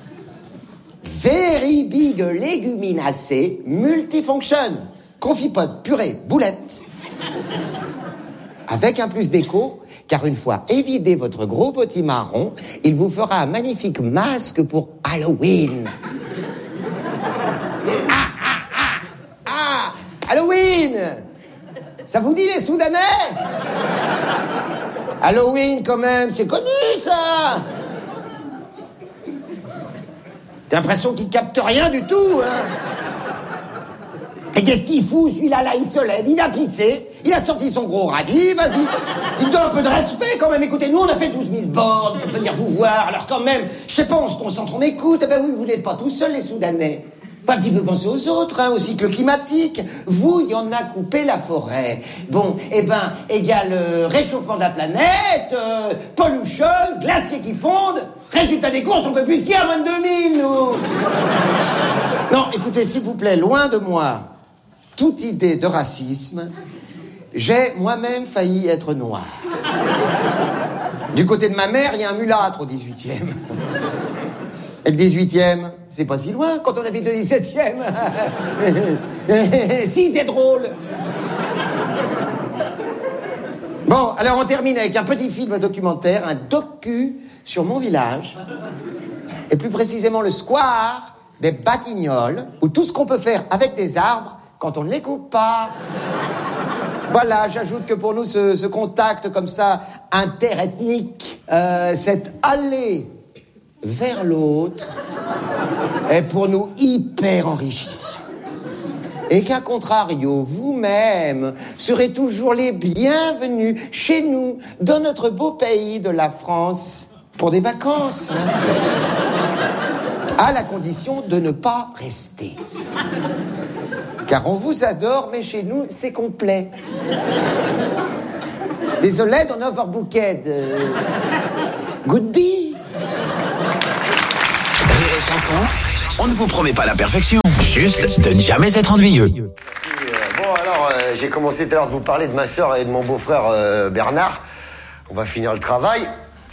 Very big léguminacée, multifunction. Confipote, purée, boulette. Avec un plus d'écho, car une fois évidé votre gros potimarron, il vous fera un magnifique masque pour Halloween. Halloween! Ça vous dit les Soudanais? Halloween, quand même, c'est connu, ça! J'ai l'impression qu'il capte rien du tout, hein. Et qu'est-ce qu'il fout, celui-là, il se lève, il a pissé, il a sorti son gros radis, vas-y, il donne un peu de respect, quand même. Écoutez, nous, on a fait 12 000 bornes pour venir vous voir, alors quand même, je sais pas, on se concentre, on écoute. Eh ben oui, vous n'êtes pas tout seuls, les Soudanais. Pas un petit peu penser aux autres, hein, au cycle climatique. Vous, il y en a coupé la forêt. Bon, eh ben, égale réchauffement de la planète, pollution, glaciers qui fondent. Résultat des courses, on peut plus skier à 22 000, nous. Non, écoutez, s'il vous plaît, loin de moi toute idée de racisme. J'ai moi-même failli être noir. Du côté de ma mère, il y a un mulâtre au 18e. Et le 18e, c'est pas si loin quand on habite le 17e. Si, c'est drôle. Bon, alors on termine avec un petit film documentaire, un docu sur mon village, et plus précisément le square des Batignolles, où tout ce qu'on peut faire avec des arbres quand on ne les coupe pas. Voilà, j'ajoute que pour nous, ce contact comme ça, interethnique, cette allée vers l'autre, est pour nous hyper enrichissant. Et qu'à contrario, vous-même serez toujours les bienvenus chez nous, dans notre beau pays de la France, pour des vacances. À la condition de ne pas rester. Car on vous adore, mais chez nous, c'est complet. Désolé, on overbooked. Good bee. Rire et Chanson, on ne vous promet pas la perfection, juste de ne jamais être ennuyeux. Bon, alors, j'ai commencé tout à l'heure de vous parler de ma sœur et de mon beau-frère Bernard. On va finir le travail.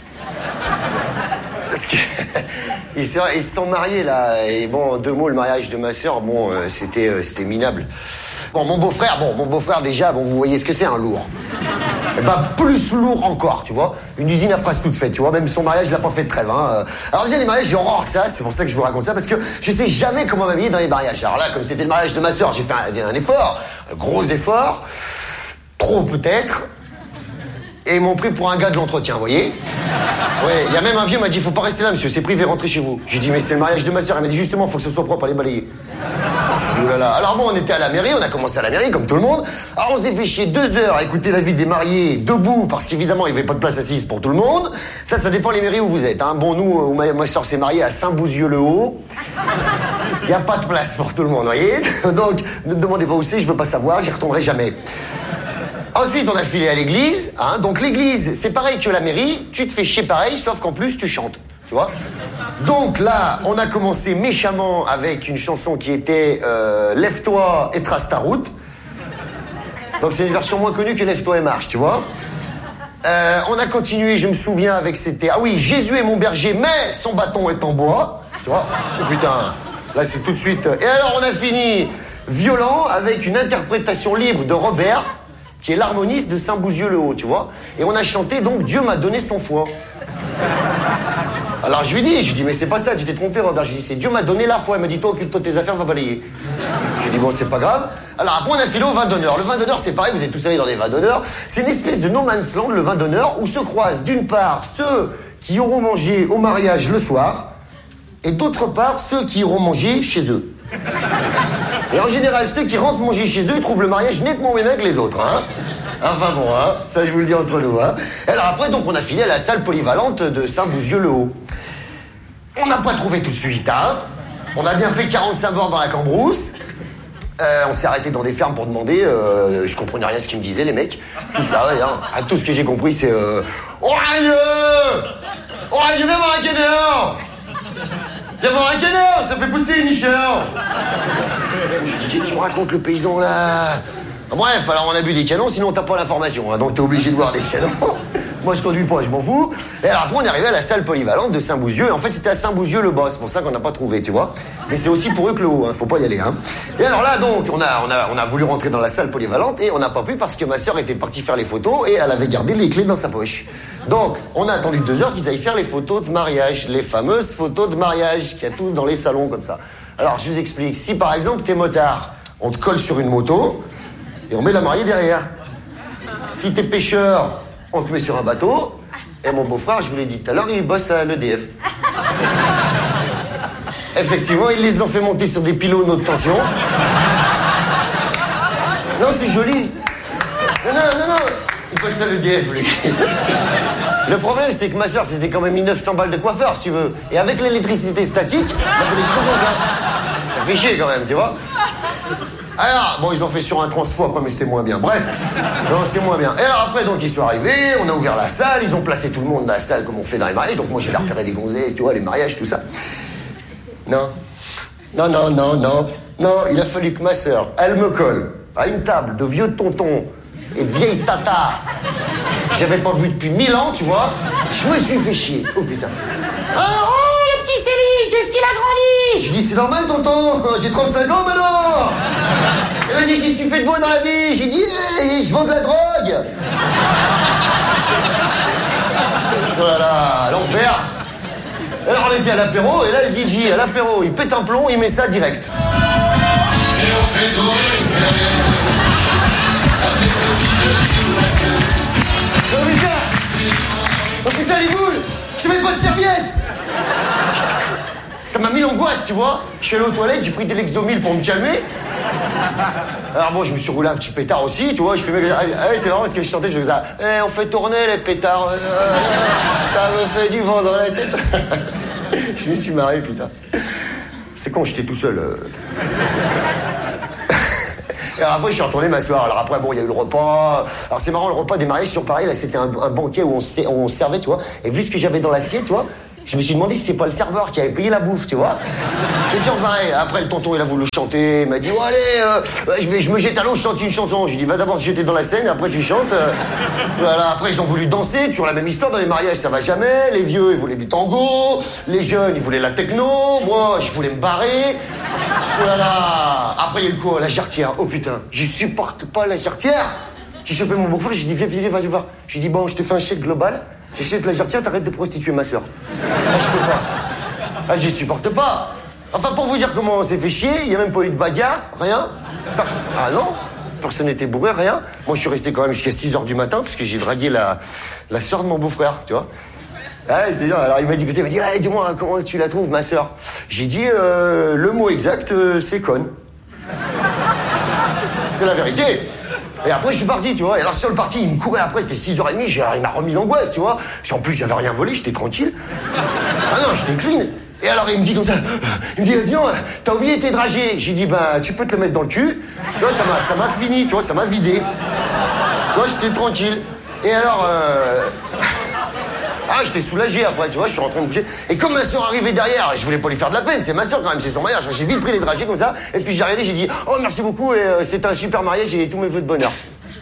Parce que ils se sont mariés, là. Et bon, en 2 mots, le mariage de ma sœur, bon, c'était minable. Bon, mon beau-frère, déjà, bon, vous voyez ce que c'est, un lourd. Et ben, plus lourd encore, tu vois. Une usine à phrases toute faite, tu vois. Même son mariage, il a pas fait de trêve, hein. Alors déjà, les mariages, j'ai horreur que ça. C'est pour ça que je vous raconte ça, parce que je sais jamais comment m'habiller dans les mariages. Alors là, comme c'était le mariage de ma sœur, j'ai fait un effort. Un gros effort. Trop, peut-être. Et ils m'ont pris pour un gars de l'entretien, vous voyez. Ouais, il y a même un vieux qui m'a dit, faut pas rester là, monsieur, c'est privé, rentrez chez vous. J'ai dit, mais c'est le mariage de ma sœur. Elle m'a dit, justement, faut que ce soit propre, allez balayer. J'ai dit, oh là là. Alors bon, on était à la mairie, on a commencé à la mairie, comme tout le monde. Alors on s'est fait chier 2 heures à écouter la vie des mariés debout, parce qu'évidemment, il n'y avait pas de place assise pour tout le monde. Ça dépend les mairies où vous êtes, hein. Bon, nous, ma sœur s'est mariée à Saint-Bouzieux-le-Haut. Il n'y a pas de place pour tout le monde, vous voyez. Donc, ne me demandez pas où c'est, je veux pas savoir, j'y retournerai jamais. Ensuite, on a filé à l'église, hein. Donc l'église, c'est pareil que la mairie, tu te fais chier pareil, sauf qu'en plus, tu chantes, tu vois. Donc là, on a commencé méchamment avec une chanson qui était Lève-toi et trace ta route. Donc c'est une version moins connue que Lève-toi et marche, tu vois. On a continué, je me souviens, avec c'était... Ah oui, Jésus est mon berger, mais son bâton est en bois, tu vois. Oh putain, là c'est tout de suite... Et alors on a fini violent avec une interprétation libre de Robert, qui est l'harmoniste de Saint-Bouzieux-le-Haut, tu vois. Et on a chanté, donc, Dieu m'a donné son foie. Alors, je lui dis, mais c'est pas ça, tu t'es trompé, Robert. Je lui dis, c'est Dieu m'a donné la foi. Il m'a dit, toi, occupe-toi de tes affaires, va balayer. Je lui dis, bon, c'est pas grave. Alors, après, on a filé au vin d'honneur. Le vin d'honneur, c'est pareil, vous êtes tous allés dans les vins d'honneur. C'est une espèce de no man's land, le vin d'honneur, où se croisent, d'une part, ceux qui auront mangé au mariage le soir, et d'autre part, ceux qui iront manger chez eux. Et en général, ceux qui rentrent manger chez eux, ils trouvent le mariage nettement moins bien que les autres, hein. Enfin bon, hein, ça je vous le dis entre nous, hein. Et alors après, donc, on a filé à la salle polyvalente de Saint-Bouzieux-le-Haut. On n'a pas trouvé tout de suite, hein. On a bien fait 45 bornes dans la Cambrousse. On s'est arrêté dans des fermes pour demander. Je comprenais rien à ce qu'ils me disaient, les mecs. Ah ouais, hein. Tout ce que j'ai compris, c'est... Orageux, viens voir un canard. Viens voir un canard, ça fait pousser une nicheur. Je dis, qu'est-ce qu'on raconte le paysan là? Bref, alors on a bu des canons, sinon t'as pas l'information, hein, donc t'es obligé de boire des canons. Moi je conduis pas, je m'en fous. Et alors après on est arrivé à la salle polyvalente de Saint-Bouzieux, et en fait c'était à Saint-Bouzieux-le-Bas, c'est pour ça qu'on n'a pas trouvé, tu vois. Mais c'est aussi pour eux que le haut, hein, faut pas y aller, hein. Et alors là donc, on a voulu rentrer dans la salle polyvalente, et on n'a pas pu parce que ma sœur était partie faire les photos, et elle avait gardé les clés dans sa poche. Donc, on a attendu 2 heures qu'ils aillent faire les photos de mariage, les fameuses photos de mariage qu'il y a tous dans les salons comme ça. Alors, je vous explique. Si, par exemple, t'es motard, on te colle sur une moto et on met la mariée derrière. Si t'es pêcheur, on te met sur un bateau. Et mon beau-frère, je vous l'ai dit tout à l'heure, il bosse à l'EDF. Effectivement, ils les ont fait monter sur des pylônes haute tension. Non, c'est joli. Non. Il bosse à l'EDF, lui. Le problème, c'est que ma soeur, c'était quand même 1900 balles de coiffeur, si tu veux. Et avec l'électricité statique, on fait des cheveux comme ça. Ça fait chier quand même, tu vois. Alors, bon, ils ont fait sur un transfo après, mais c'était moins bien. Bref, non, c'est moins bien. Et alors après, donc, ils sont arrivés, on a ouvert la salle, ils ont placé tout le monde dans la salle comme on fait dans les mariages. Donc moi, j'ai repéré des gonzesses, tu vois, les mariages, tout ça. Non, il a fallu que ma soeur, elle me colle à une table de vieux tontons et de vieilles tatas que j'avais pas vu depuis 1000 ans, tu vois. Je me suis fait chier. Oh putain. Oh, le petit Céline, qu'est-ce qu'il a grandi? Je dis, c'est normal, tonton, j'ai 35 ans maintenant. Elle m'a dit, qu'est-ce que tu fais de beau dans la vie? J'ai dit, hey, je vends de la drogue. Voilà, l'enfer. Alors on était à l'apéro, et là le DJ à l'apéro, il pète un plomb, il met ça direct. Et on fait tourner les serviettes. Oh putain les boules, je mets pas de serviette. Ça m'a mis l'angoisse, tu vois. Je suis allé aux toilettes, j'ai pris des Lexomil pour me calmer. Alors bon, je me suis roulé un petit pétard aussi, tu vois. Je fais, c'est marrant parce que je chantais, je faisais ça. On fait tourner les pétards. Ça me fait du vent dans la tête. Je me suis marré, putain. C'est con, j'étais tout seul. Et après, je suis retourné m'asseoir. Alors après, bon, il y a eu le repas. Alors c'est marrant, le repas des mariages, sur pareil, là, c'était un banquet où on servait, tu vois. Et vu ce que j'avais dans l'assiette, tu vois, je me suis demandé si c'est pas le serveur qui avait payé la bouffe, tu vois. C'est toujours pareil. Après, le tonton, il a voulu chanter. Il m'a dit, oh, allez, je me jette à l'eau, je chante une chanson. Je lui dis, va d'abord te jeter dans la Seine, après tu chantes. Voilà. Après, ils ont voulu danser. Toujours la même histoire dans les mariages, ça va jamais. Les vieux, ils voulaient du tango. Les jeunes, ils voulaient la techno. Moi, je voulais me barrer. Oh là là. Après, il y a eu quoi? La jarretière. Oh putain, je supporte pas la jarretière. J'ai chopé mon beau-frère, j'ai dit, viens, vas-y voir. J'ai dit, bon, je te fais un chèque global. J'achète la jarretière, t'arrêtes de prostituer ma soeur. Ah, je peux pas. Ah, je supporte pas. Enfin, pour vous dire comment on s'est fait chier, il y a même pas eu de bagarre, rien. Ah non, personne n'était bourré, rien. Moi, je suis resté quand même jusqu'à 6h du matin, parce que j'ai dragué la soeur de mon beau-frère, tu vois. Ah, c'est dur. Alors, il m'a dit que ça, il m'a dit, ah, dis-moi, comment tu la trouves, ma soeur? J'ai dit, le mot exact, c'est conne. C'est la vérité. Et après, je suis parti, tu vois. Et alors, sur le parti, il me courait après, c'était 6h30. Il m'a remis l'angoisse, tu vois. En plus, j'avais rien volé, j'étais tranquille. Ah non, j'étais clean. Et alors, il me dit comme ça, il me dit, dis donc, t'as oublié tes dragées. J'ai dit, bah, tu peux te le mettre dans le cul. Tu vois, ça m'a fini, tu vois, ça m'a vidé. Tu vois, j'étais tranquille. Et alors, ah, j'étais soulagé après, tu vois, je suis rentré me coucher. Et comme ma soeur arrivait derrière, je voulais pas lui faire de la peine, c'est ma soeur quand même, c'est son mariage. J'ai vite pris les dragées comme ça, et puis j'ai regardé, j'ai dit, oh merci beaucoup, et c'était un super mariage, et tous mes vœux de bonheur.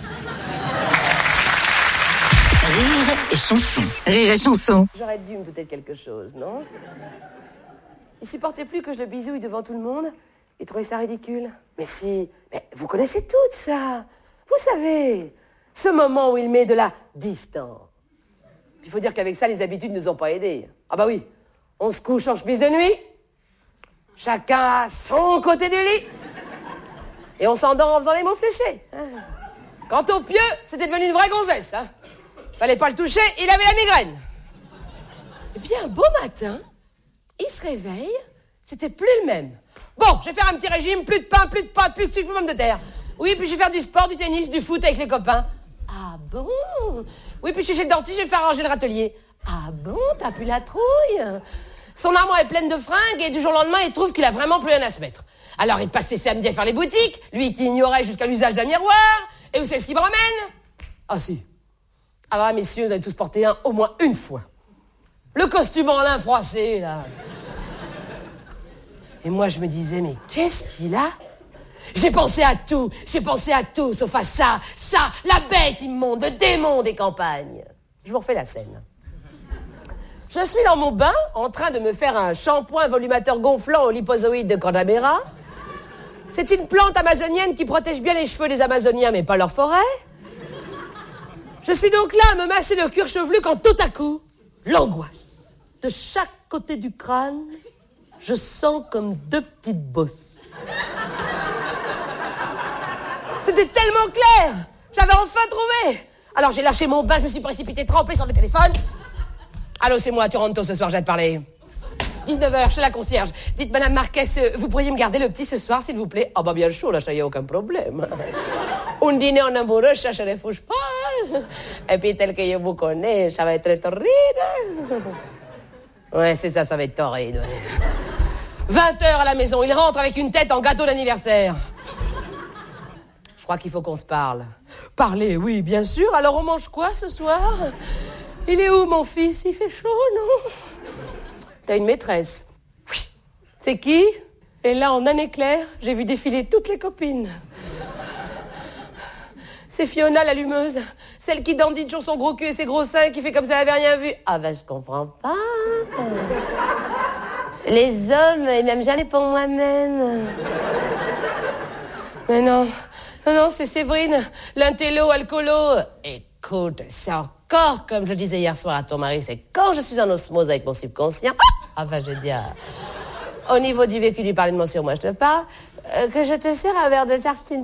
Rire et chanson. Rire et chanson. J'aurais dû me douter de quelque chose, non? Il supportait plus que je le bisouille devant tout le monde. Il trouvait ça ridicule. Mais si, mais vous connaissez tout ça. Vous savez, ce moment où il met de la distance. Il faut dire qu'avec ça, les habitudes ne nous ont pas aidés. Ah bah oui, on se couche en chemise de nuit, chacun à son côté du lit, et on s'endort en faisant les mots fléchés. Quant au pieu, c'était devenu une vraie gonzesse. Fallait pas le toucher, il avait la migraine. Et puis un beau matin, il se réveille, c'était plus le même. Bon, je vais faire un petit régime, plus de pain, plus de pâtes, plus de sucre, de terre. Oui, puis je vais faire du sport, du tennis, du foot avec les copains. Ah bon? Oui, puis je suis chez le dentiste, je vais faire ranger le râtelier. Ah bon, t'as plus la trouille? Son armoire est pleine de fringues et du jour au lendemain, il trouve qu'il a vraiment plus rien à se mettre. Alors il passe ses samedis à faire les boutiques, lui qui ignorait jusqu'à l'usage d'un miroir. Et où c'est ce qui me ramène? Ah si. Alors là, messieurs, vous avez tous porté un au moins une fois. Le costume en lin froissé, là. Et moi, je me disais, mais qu'est-ce qu'il a? J'ai pensé à tout, sauf à ça, la bête immonde, le démon des campagnes. Je vous refais la scène. Je suis dans mon bain, en train de me faire un shampoing volumateur gonflant au lipozoïde de Canberra. C'est une plante amazonienne qui protège bien les cheveux des Amazoniens, mais pas leur forêt. Je suis donc là à me masser le cuir chevelu quand tout à coup, l'angoisse. De chaque côté du crâne, je sens comme deux petites bosses. C'était tellement clair. J'avais enfin trouvé. Alors j'ai lâché mon bain, je me suis précipité trempé sur le téléphone. Allô, c'est moi, Toronto, ce soir, j'ai à te parler. 19h, chez la concierge. Dites, Madame Marquez, vous pourriez me garder le petit ce soir, s'il vous plaît? Ah bah bien sûr, là, ça y a aucun problème. Un dîner en amoureux, ça ne refuse pas. Et puis, tel que je vous connais, ça va être torride. Ouais, c'est ça, ça va être torride. Ouais. 20h à la maison, il rentre avec une tête en gâteau d'anniversaire. Je crois qu'il faut qu'on se parle. Parler, oui, bien sûr. Alors, on mange quoi ce soir? Il est où, mon fils? Il fait chaud, non? T'as une maîtresse. Oui. C'est qui? Et là, en un éclair, j'ai vu défiler toutes les copines. C'est Fiona, l'allumeuse. Celle qui dandine toujours son gros cul et ses gros seins, qui fait comme si elle avait rien vu. Ah ben, je comprends pas. Les hommes, ils m'aiment jamais pour moi-même. Mais non, c'est Séverine, l'intello, alcoolo. Écoute, c'est encore, comme je le disais hier soir à ton mari, c'est quand je suis en osmose avec mon subconscient, enfin, je veux dire, au niveau du vécu du parler de mon sur moi, je te parle, que je te sers un verre de tartine.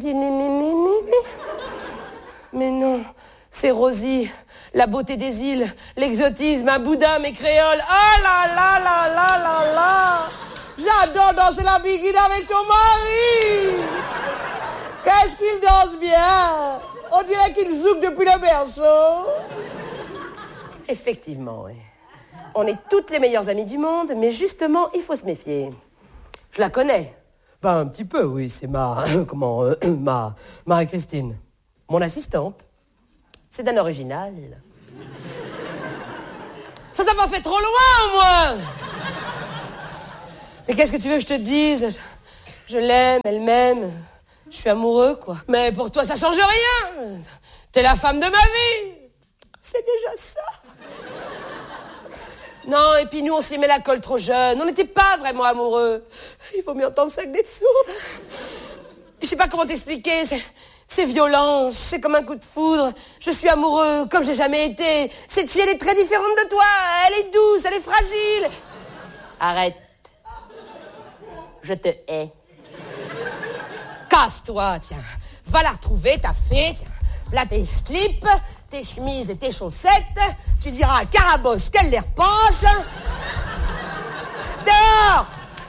Mais non, c'est Rosie, la beauté des îles, l'exotisme, un boudin, mes créoles. Oh là là là là là là! J'adore danser la biguine avec ton mari! Qu'est-ce qu'il danse bien! On dirait qu'il zouk depuis le berceau. Effectivement, oui. On est toutes les meilleures amies du monde, mais justement, il faut se méfier. Je la connais. Pas un petit peu, oui, c'est Marie-Christine. Mon assistante. C'est d'un original. Ça t'a pas fait trop loin, moi. Mais qu'est-ce que tu veux que je te dise? Je l'aime, elle m'aime. Je suis amoureux, quoi. Mais pour toi, ça change rien. T'es la femme de ma vie. C'est déjà ça. Non, et puis nous, on s'y met la colle trop jeune. On n'était pas vraiment amoureux. Il vaut mieux entendre ça que d'être sourde. Je sais pas comment t'expliquer, c'est violent, c'est comme un coup de foudre. Je suis amoureux, comme j'ai jamais été. Cette fille, elle est très différente de toi. Elle est douce, elle est fragile. Arrête. Je te hais. Casse-toi, tiens. Va la retrouver, ta fée, tiens. Là, tes slips, tes chemises et tes chaussettes. Tu diras à Carabosse qu'elle les repasse. Dehors!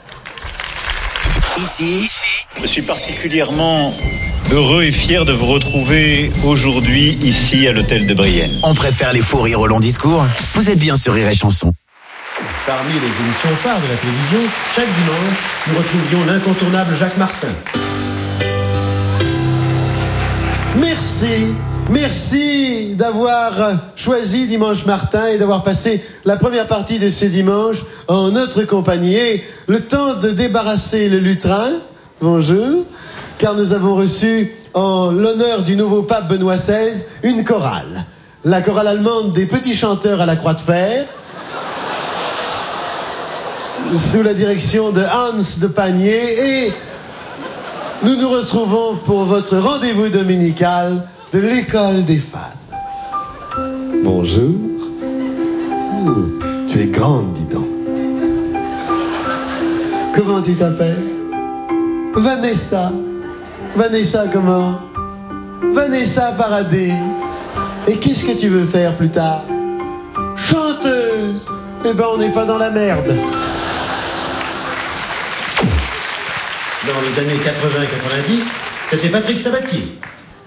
Ici, je suis particulièrement heureux et fier de vous retrouver aujourd'hui ici à l'hôtel de Brienne. On préfère les faux rires au long discours. Vous êtes bien sur Rire et Chanson. Parmi les émissions phares de la télévision, chaque dimanche, nous retrouvions l'incontournable Jacques Martin. Merci d'avoir choisi Dimanche Martin et d'avoir passé la première partie de ce dimanche en notre compagnie. Et le temps de débarrasser le lutrin, bonjour, car nous avons reçu en l'honneur du nouveau pape Benoît XVI une chorale. La chorale allemande des petits chanteurs à la croix de fer, sous la direction de Hans de Panier, et nous nous retrouvons pour votre rendez-vous dominical de l'école des fans. Bonjour. Tu es grande, dis donc. Comment tu t'appelles? Vanessa. Vanessa comment? Vanessa Paradis. Et qu'est-ce que tu veux faire plus tard? Chanteuse. Eh ben, on n'est pas dans la merde. Dans les années 80-90, c'était Patrick Sabatier.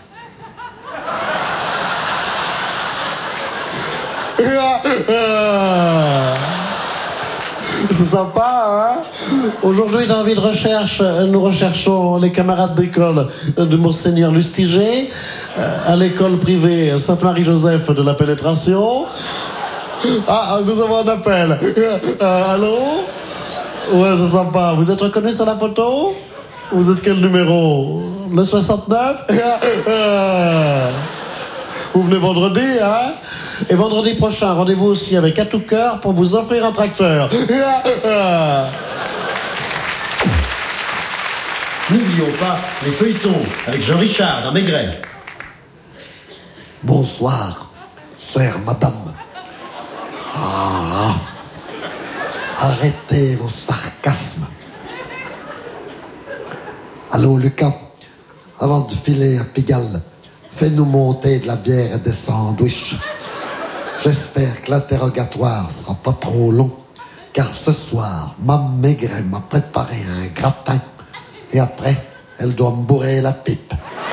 C'est sympa, hein? Aujourd'hui, dans Vie de recherche, nous recherchons les camarades d'école de Monseigneur Lustiger, à l'école privée Sainte-Marie-Joseph de la Pénétration. Ah, nous avons un appel. Allô? Ouais, c'est sympa. Vous êtes reconnu sur la photo? Vous êtes quel numéro? Le 69? Vous venez vendredi, hein? Et vendredi prochain, rendez-vous aussi avec À tout cœur pour vous offrir un tracteur. N'oublions pas les feuilletons avec Jean Richard dans Maigret. Bonsoir, chère madame. Ah, arrêtez vos sarcasmes. Allô, Lucas, avant de filer à Pigalle, fais-nous monter de la bière et des sandwichs. J'espère que l'interrogatoire sera pas trop long, car ce soir, ma Maigret m'a préparé un gratin, et après, elle doit me bourrer la pipe.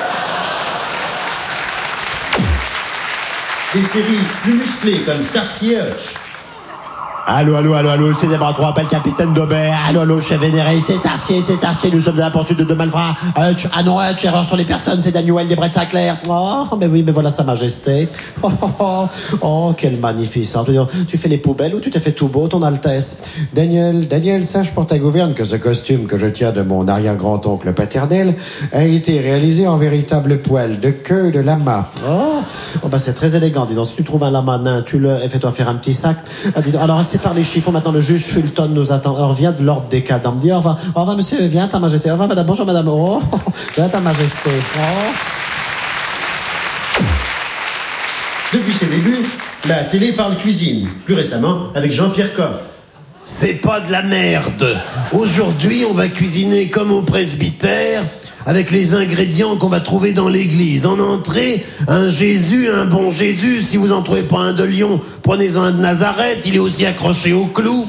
Des séries plus musclées comme Starsky et Hutch. Allô, c'est Debra 3, appelle Capitaine Daubert. Allô, chef vénéré, c'est Starsky, nous sommes à la poursuite de deux malfrats. Hutch, ah non, Hutch, erreur sur les personnes, c'est Daniel des Bret Sinclair. Oh, mais oui, mais voilà sa majesté. Oh, quelle magnificence. Tu fais les poubelles ou tu t'es fait tout beau, ton Altesse? Daniel, sache pour ta gouverne que ce costume que je tiens de mon arrière-grand-oncle paternel a été réalisé en véritable poil de queue de lama. Oh, bah c'est très élégant. Dis donc, si tu trouves un lama nain, et fais-toi faire un petit sac. Alors, par les chiffons, maintenant le juge Fulton nous attend. Alors vient de l'ordre des cadans. Me dit au revoir monsieur, viens ta majesté. Au revoir madame, bonjour madame. Oh, viens ta majesté. Oh. Depuis ses débuts, la télé parle cuisine. Plus récemment, avec Jean-Pierre Coff. C'est pas de la merde. Aujourd'hui, on va cuisiner comme au presbytère, avec les ingrédients qu'on va trouver dans l'église. En entrée, un Jésus, un bon Jésus. Si vous en trouvez pas un de Lyon, prenez un de Nazareth, il est aussi accroché au clou.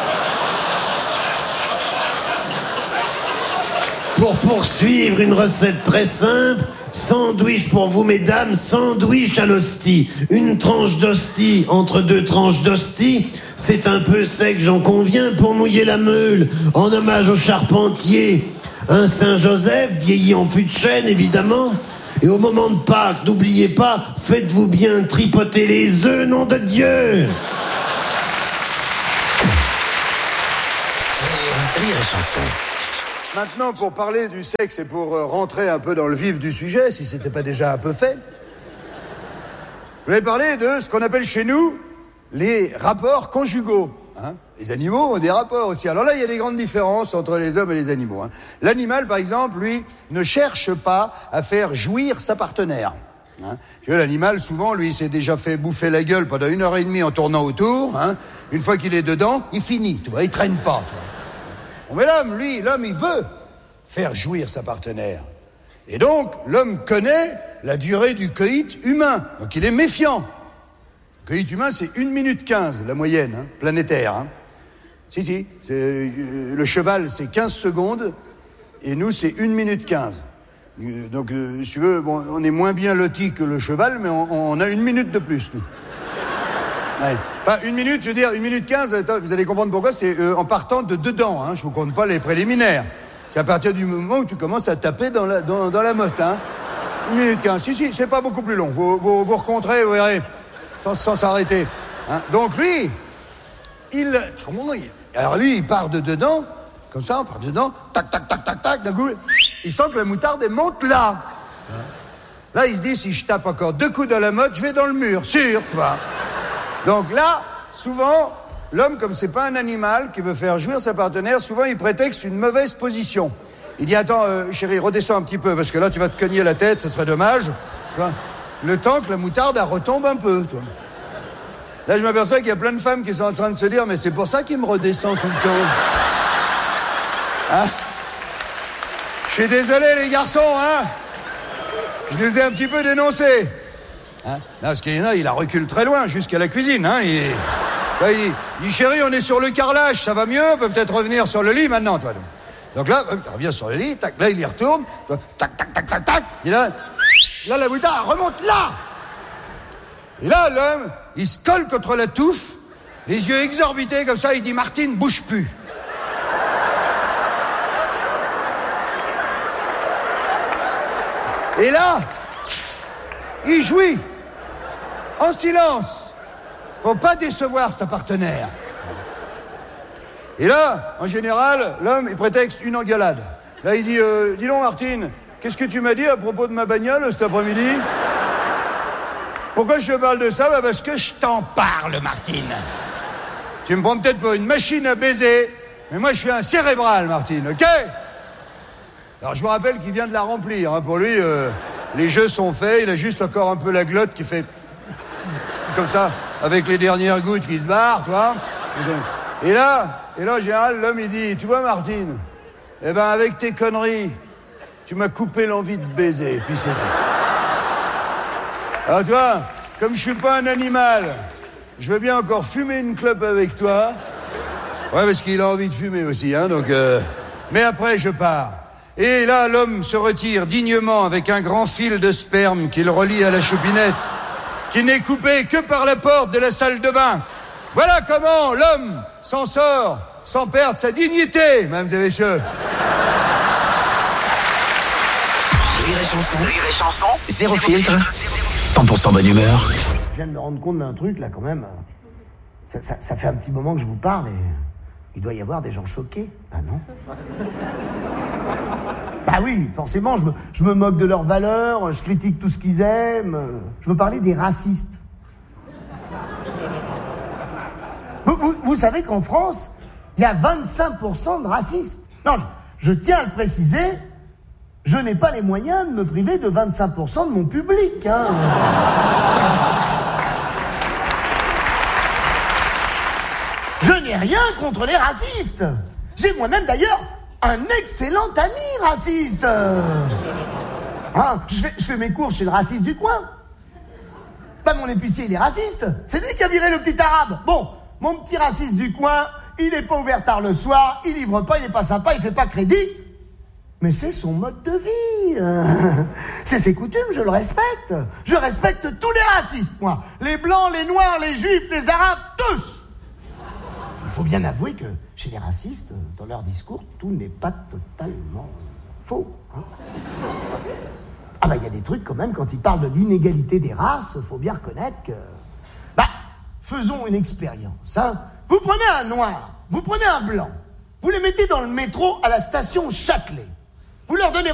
Pour poursuivre, une recette très simple. Sandwich pour vous, mesdames, sandwich à l'hostie. Une tranche d'hostie entre deux tranches d'hostie. C'est un peu sec, j'en conviens, pour mouiller la meule. En hommage au charpentier. Un Saint-Joseph, vieilli en fût de chêne, évidemment. Et au moment de Pâques, n'oubliez pas, faites-vous bien tripoter les œufs, nom de Dieu. Rire et chanson. Maintenant, pour parler du sexe et pour rentrer un peu dans le vif du sujet, si c'était pas déjà un peu fait, je vais parler de ce qu'on appelle chez nous les rapports conjugaux. Hein, les animaux ont des rapports aussi. Alors là, il y a des grandes différences entre les hommes et les animaux. Hein. L'animal, par exemple, lui, ne cherche pas à faire jouir sa partenaire. Hein. L'animal, souvent, lui, il s'est déjà fait bouffer la gueule pendant 1h30 en tournant autour. Hein. Une fois qu'il est dedans, il finit, tu vois, il traîne pas. Tu vois. Bon, mais l'homme, il veut faire jouir sa partenaire. Et donc, l'homme connaît la durée du coït humain. Donc, il est méfiant. Le coït humain, c'est 1 minute 15, la moyenne, hein, planétaire. Hein. Si. Le cheval, c'est 15 secondes, et nous, c'est 1 minute 15. Donc, si tu veux, bon, on est moins bien lotis que le cheval, mais on a 1 minute de plus, nous. Ouais. Enfin, 1 minute, je veux dire, 1 minute 15, attends, vous allez comprendre pourquoi, c'est en partant de dedans, hein, je vous compte pas les préliminaires. C'est à partir du moment où tu commences à taper dans la motte, hein. 1 minute 15, si, c'est pas beaucoup plus long, vous rencontrez, vous verrez, sans s'arrêter. Hein. Donc lui, alors lui, il part de dedans, comme ça, on part de dedans, tac, d'un coup, il sent que la moutarde, elle monte là. Là, il se dit, si je tape encore 2 coups dans la motte, je vais dans le mur, sûr, tu vois. Donc là, souvent, l'homme, comme c'est pas un animal qui veut faire jouir sa partenaire, souvent il prétexte une mauvaise position. Il dit, attends, chérie, redescends un petit peu, parce que là, tu vas te cogner la tête, ce serait dommage. Tu vois, le temps que la moutarde, elle retombe un peu. Tu vois. Là, je m'aperçois qu'il y a plein de femmes qui sont en train de se dire, mais c'est pour ça qu'il me redescend tout le temps. Hein? Je suis désolé, les garçons, hein. Je les ai un petit peu dénoncés. Hein? Là, parce qu'il y en a, il la recule très loin, jusqu'à la cuisine. Hein? Il dit, chérie, on est sur le carrelage, ça va mieux, on peut peut-être revenir sur le lit maintenant, toi. Donc là, il revient sur le lit, tac, là, il y retourne, tac, et là, la moutarde remonte là. Et là, l'homme, il se colle contre la touffe, les yeux exorbités comme ça, il dit, Martine, bouge plus. Et là, il jouit, en silence, pour pas décevoir sa partenaire. Et là, en général, l'homme, il prétexte une engueulade. Là, il dit, dis donc Martine, qu'est-ce que tu m'as dit à propos de ma bagnole cet après-midi? Pourquoi je te parle de ça? Bah parce que je t'en parle, Martine. Tu me prends peut-être pour une machine à baiser, mais moi, je suis un cérébral, Martine, ok? Alors, je vous rappelle qu'il vient de la remplir. Hein. Pour lui, les jeux sont faits. Il a juste encore un peu la glotte qui fait comme ça, avec les dernières gouttes qui se barrent, tu vois. Et là, en général, l'homme, il dit, tu vois, Martine, eh ben, avec tes conneries, tu m'as coupé l'envie de baiser. Et puis c'est tout. Alors, tu vois, comme je suis pas un animal, je veux bien encore fumer une clope avec toi. Ouais, parce qu'il a envie de fumer aussi, hein, donc... Mais après, je pars. Et là, l'homme se retire dignement avec un grand fil de sperme qu'il relie à la choupinette, qui n'est coupé que par la porte de la salle de bain. Voilà comment l'homme s'en sort sans perdre sa dignité, mesdames et messieurs. Rire et chanson, zéro filtre, 100% bonne humeur. Je viens de me rendre compte d'un truc, là, quand même. Ça fait un petit moment que je vous parle et il doit y avoir des gens choqués. Ah non? Bah oui, forcément, je me moque de leurs valeurs, je critique tout ce qu'ils aiment. Je veux parler des racistes. Vous savez qu'en France, il y a 25% de racistes. Non, je tiens à le préciser, je n'ai pas les moyens de me priver de 25% de mon public. Hein. Je n'ai rien contre les racistes. J'ai moi-même d'ailleurs un excellent ami raciste. Hein, je fais mes cours chez le raciste du coin. Bah mon épicier il est raciste. C'est lui qui a viré le petit arabe. Bon, mon petit raciste du coin, il n'est pas ouvert tard le soir, il livre pas, il n'est pas sympa, il fait pas crédit. Mais c'est son mode de vie. C'est ses coutumes, je le respecte. Je respecte tous les racistes, moi. Les blancs, les noirs, les juifs, les arabes, tous. Il faut bien avouer que chez les racistes, dans leur discours, tout n'est pas totalement faux. Hein. Ah bah il y a des trucs quand même, quand il parle de l'inégalité des races, faut bien reconnaître que... Bah, faisons une expérience. Hein. Vous prenez un noir, vous prenez un blanc, vous les mettez dans le métro à la station Châtelet. Vous leur donnez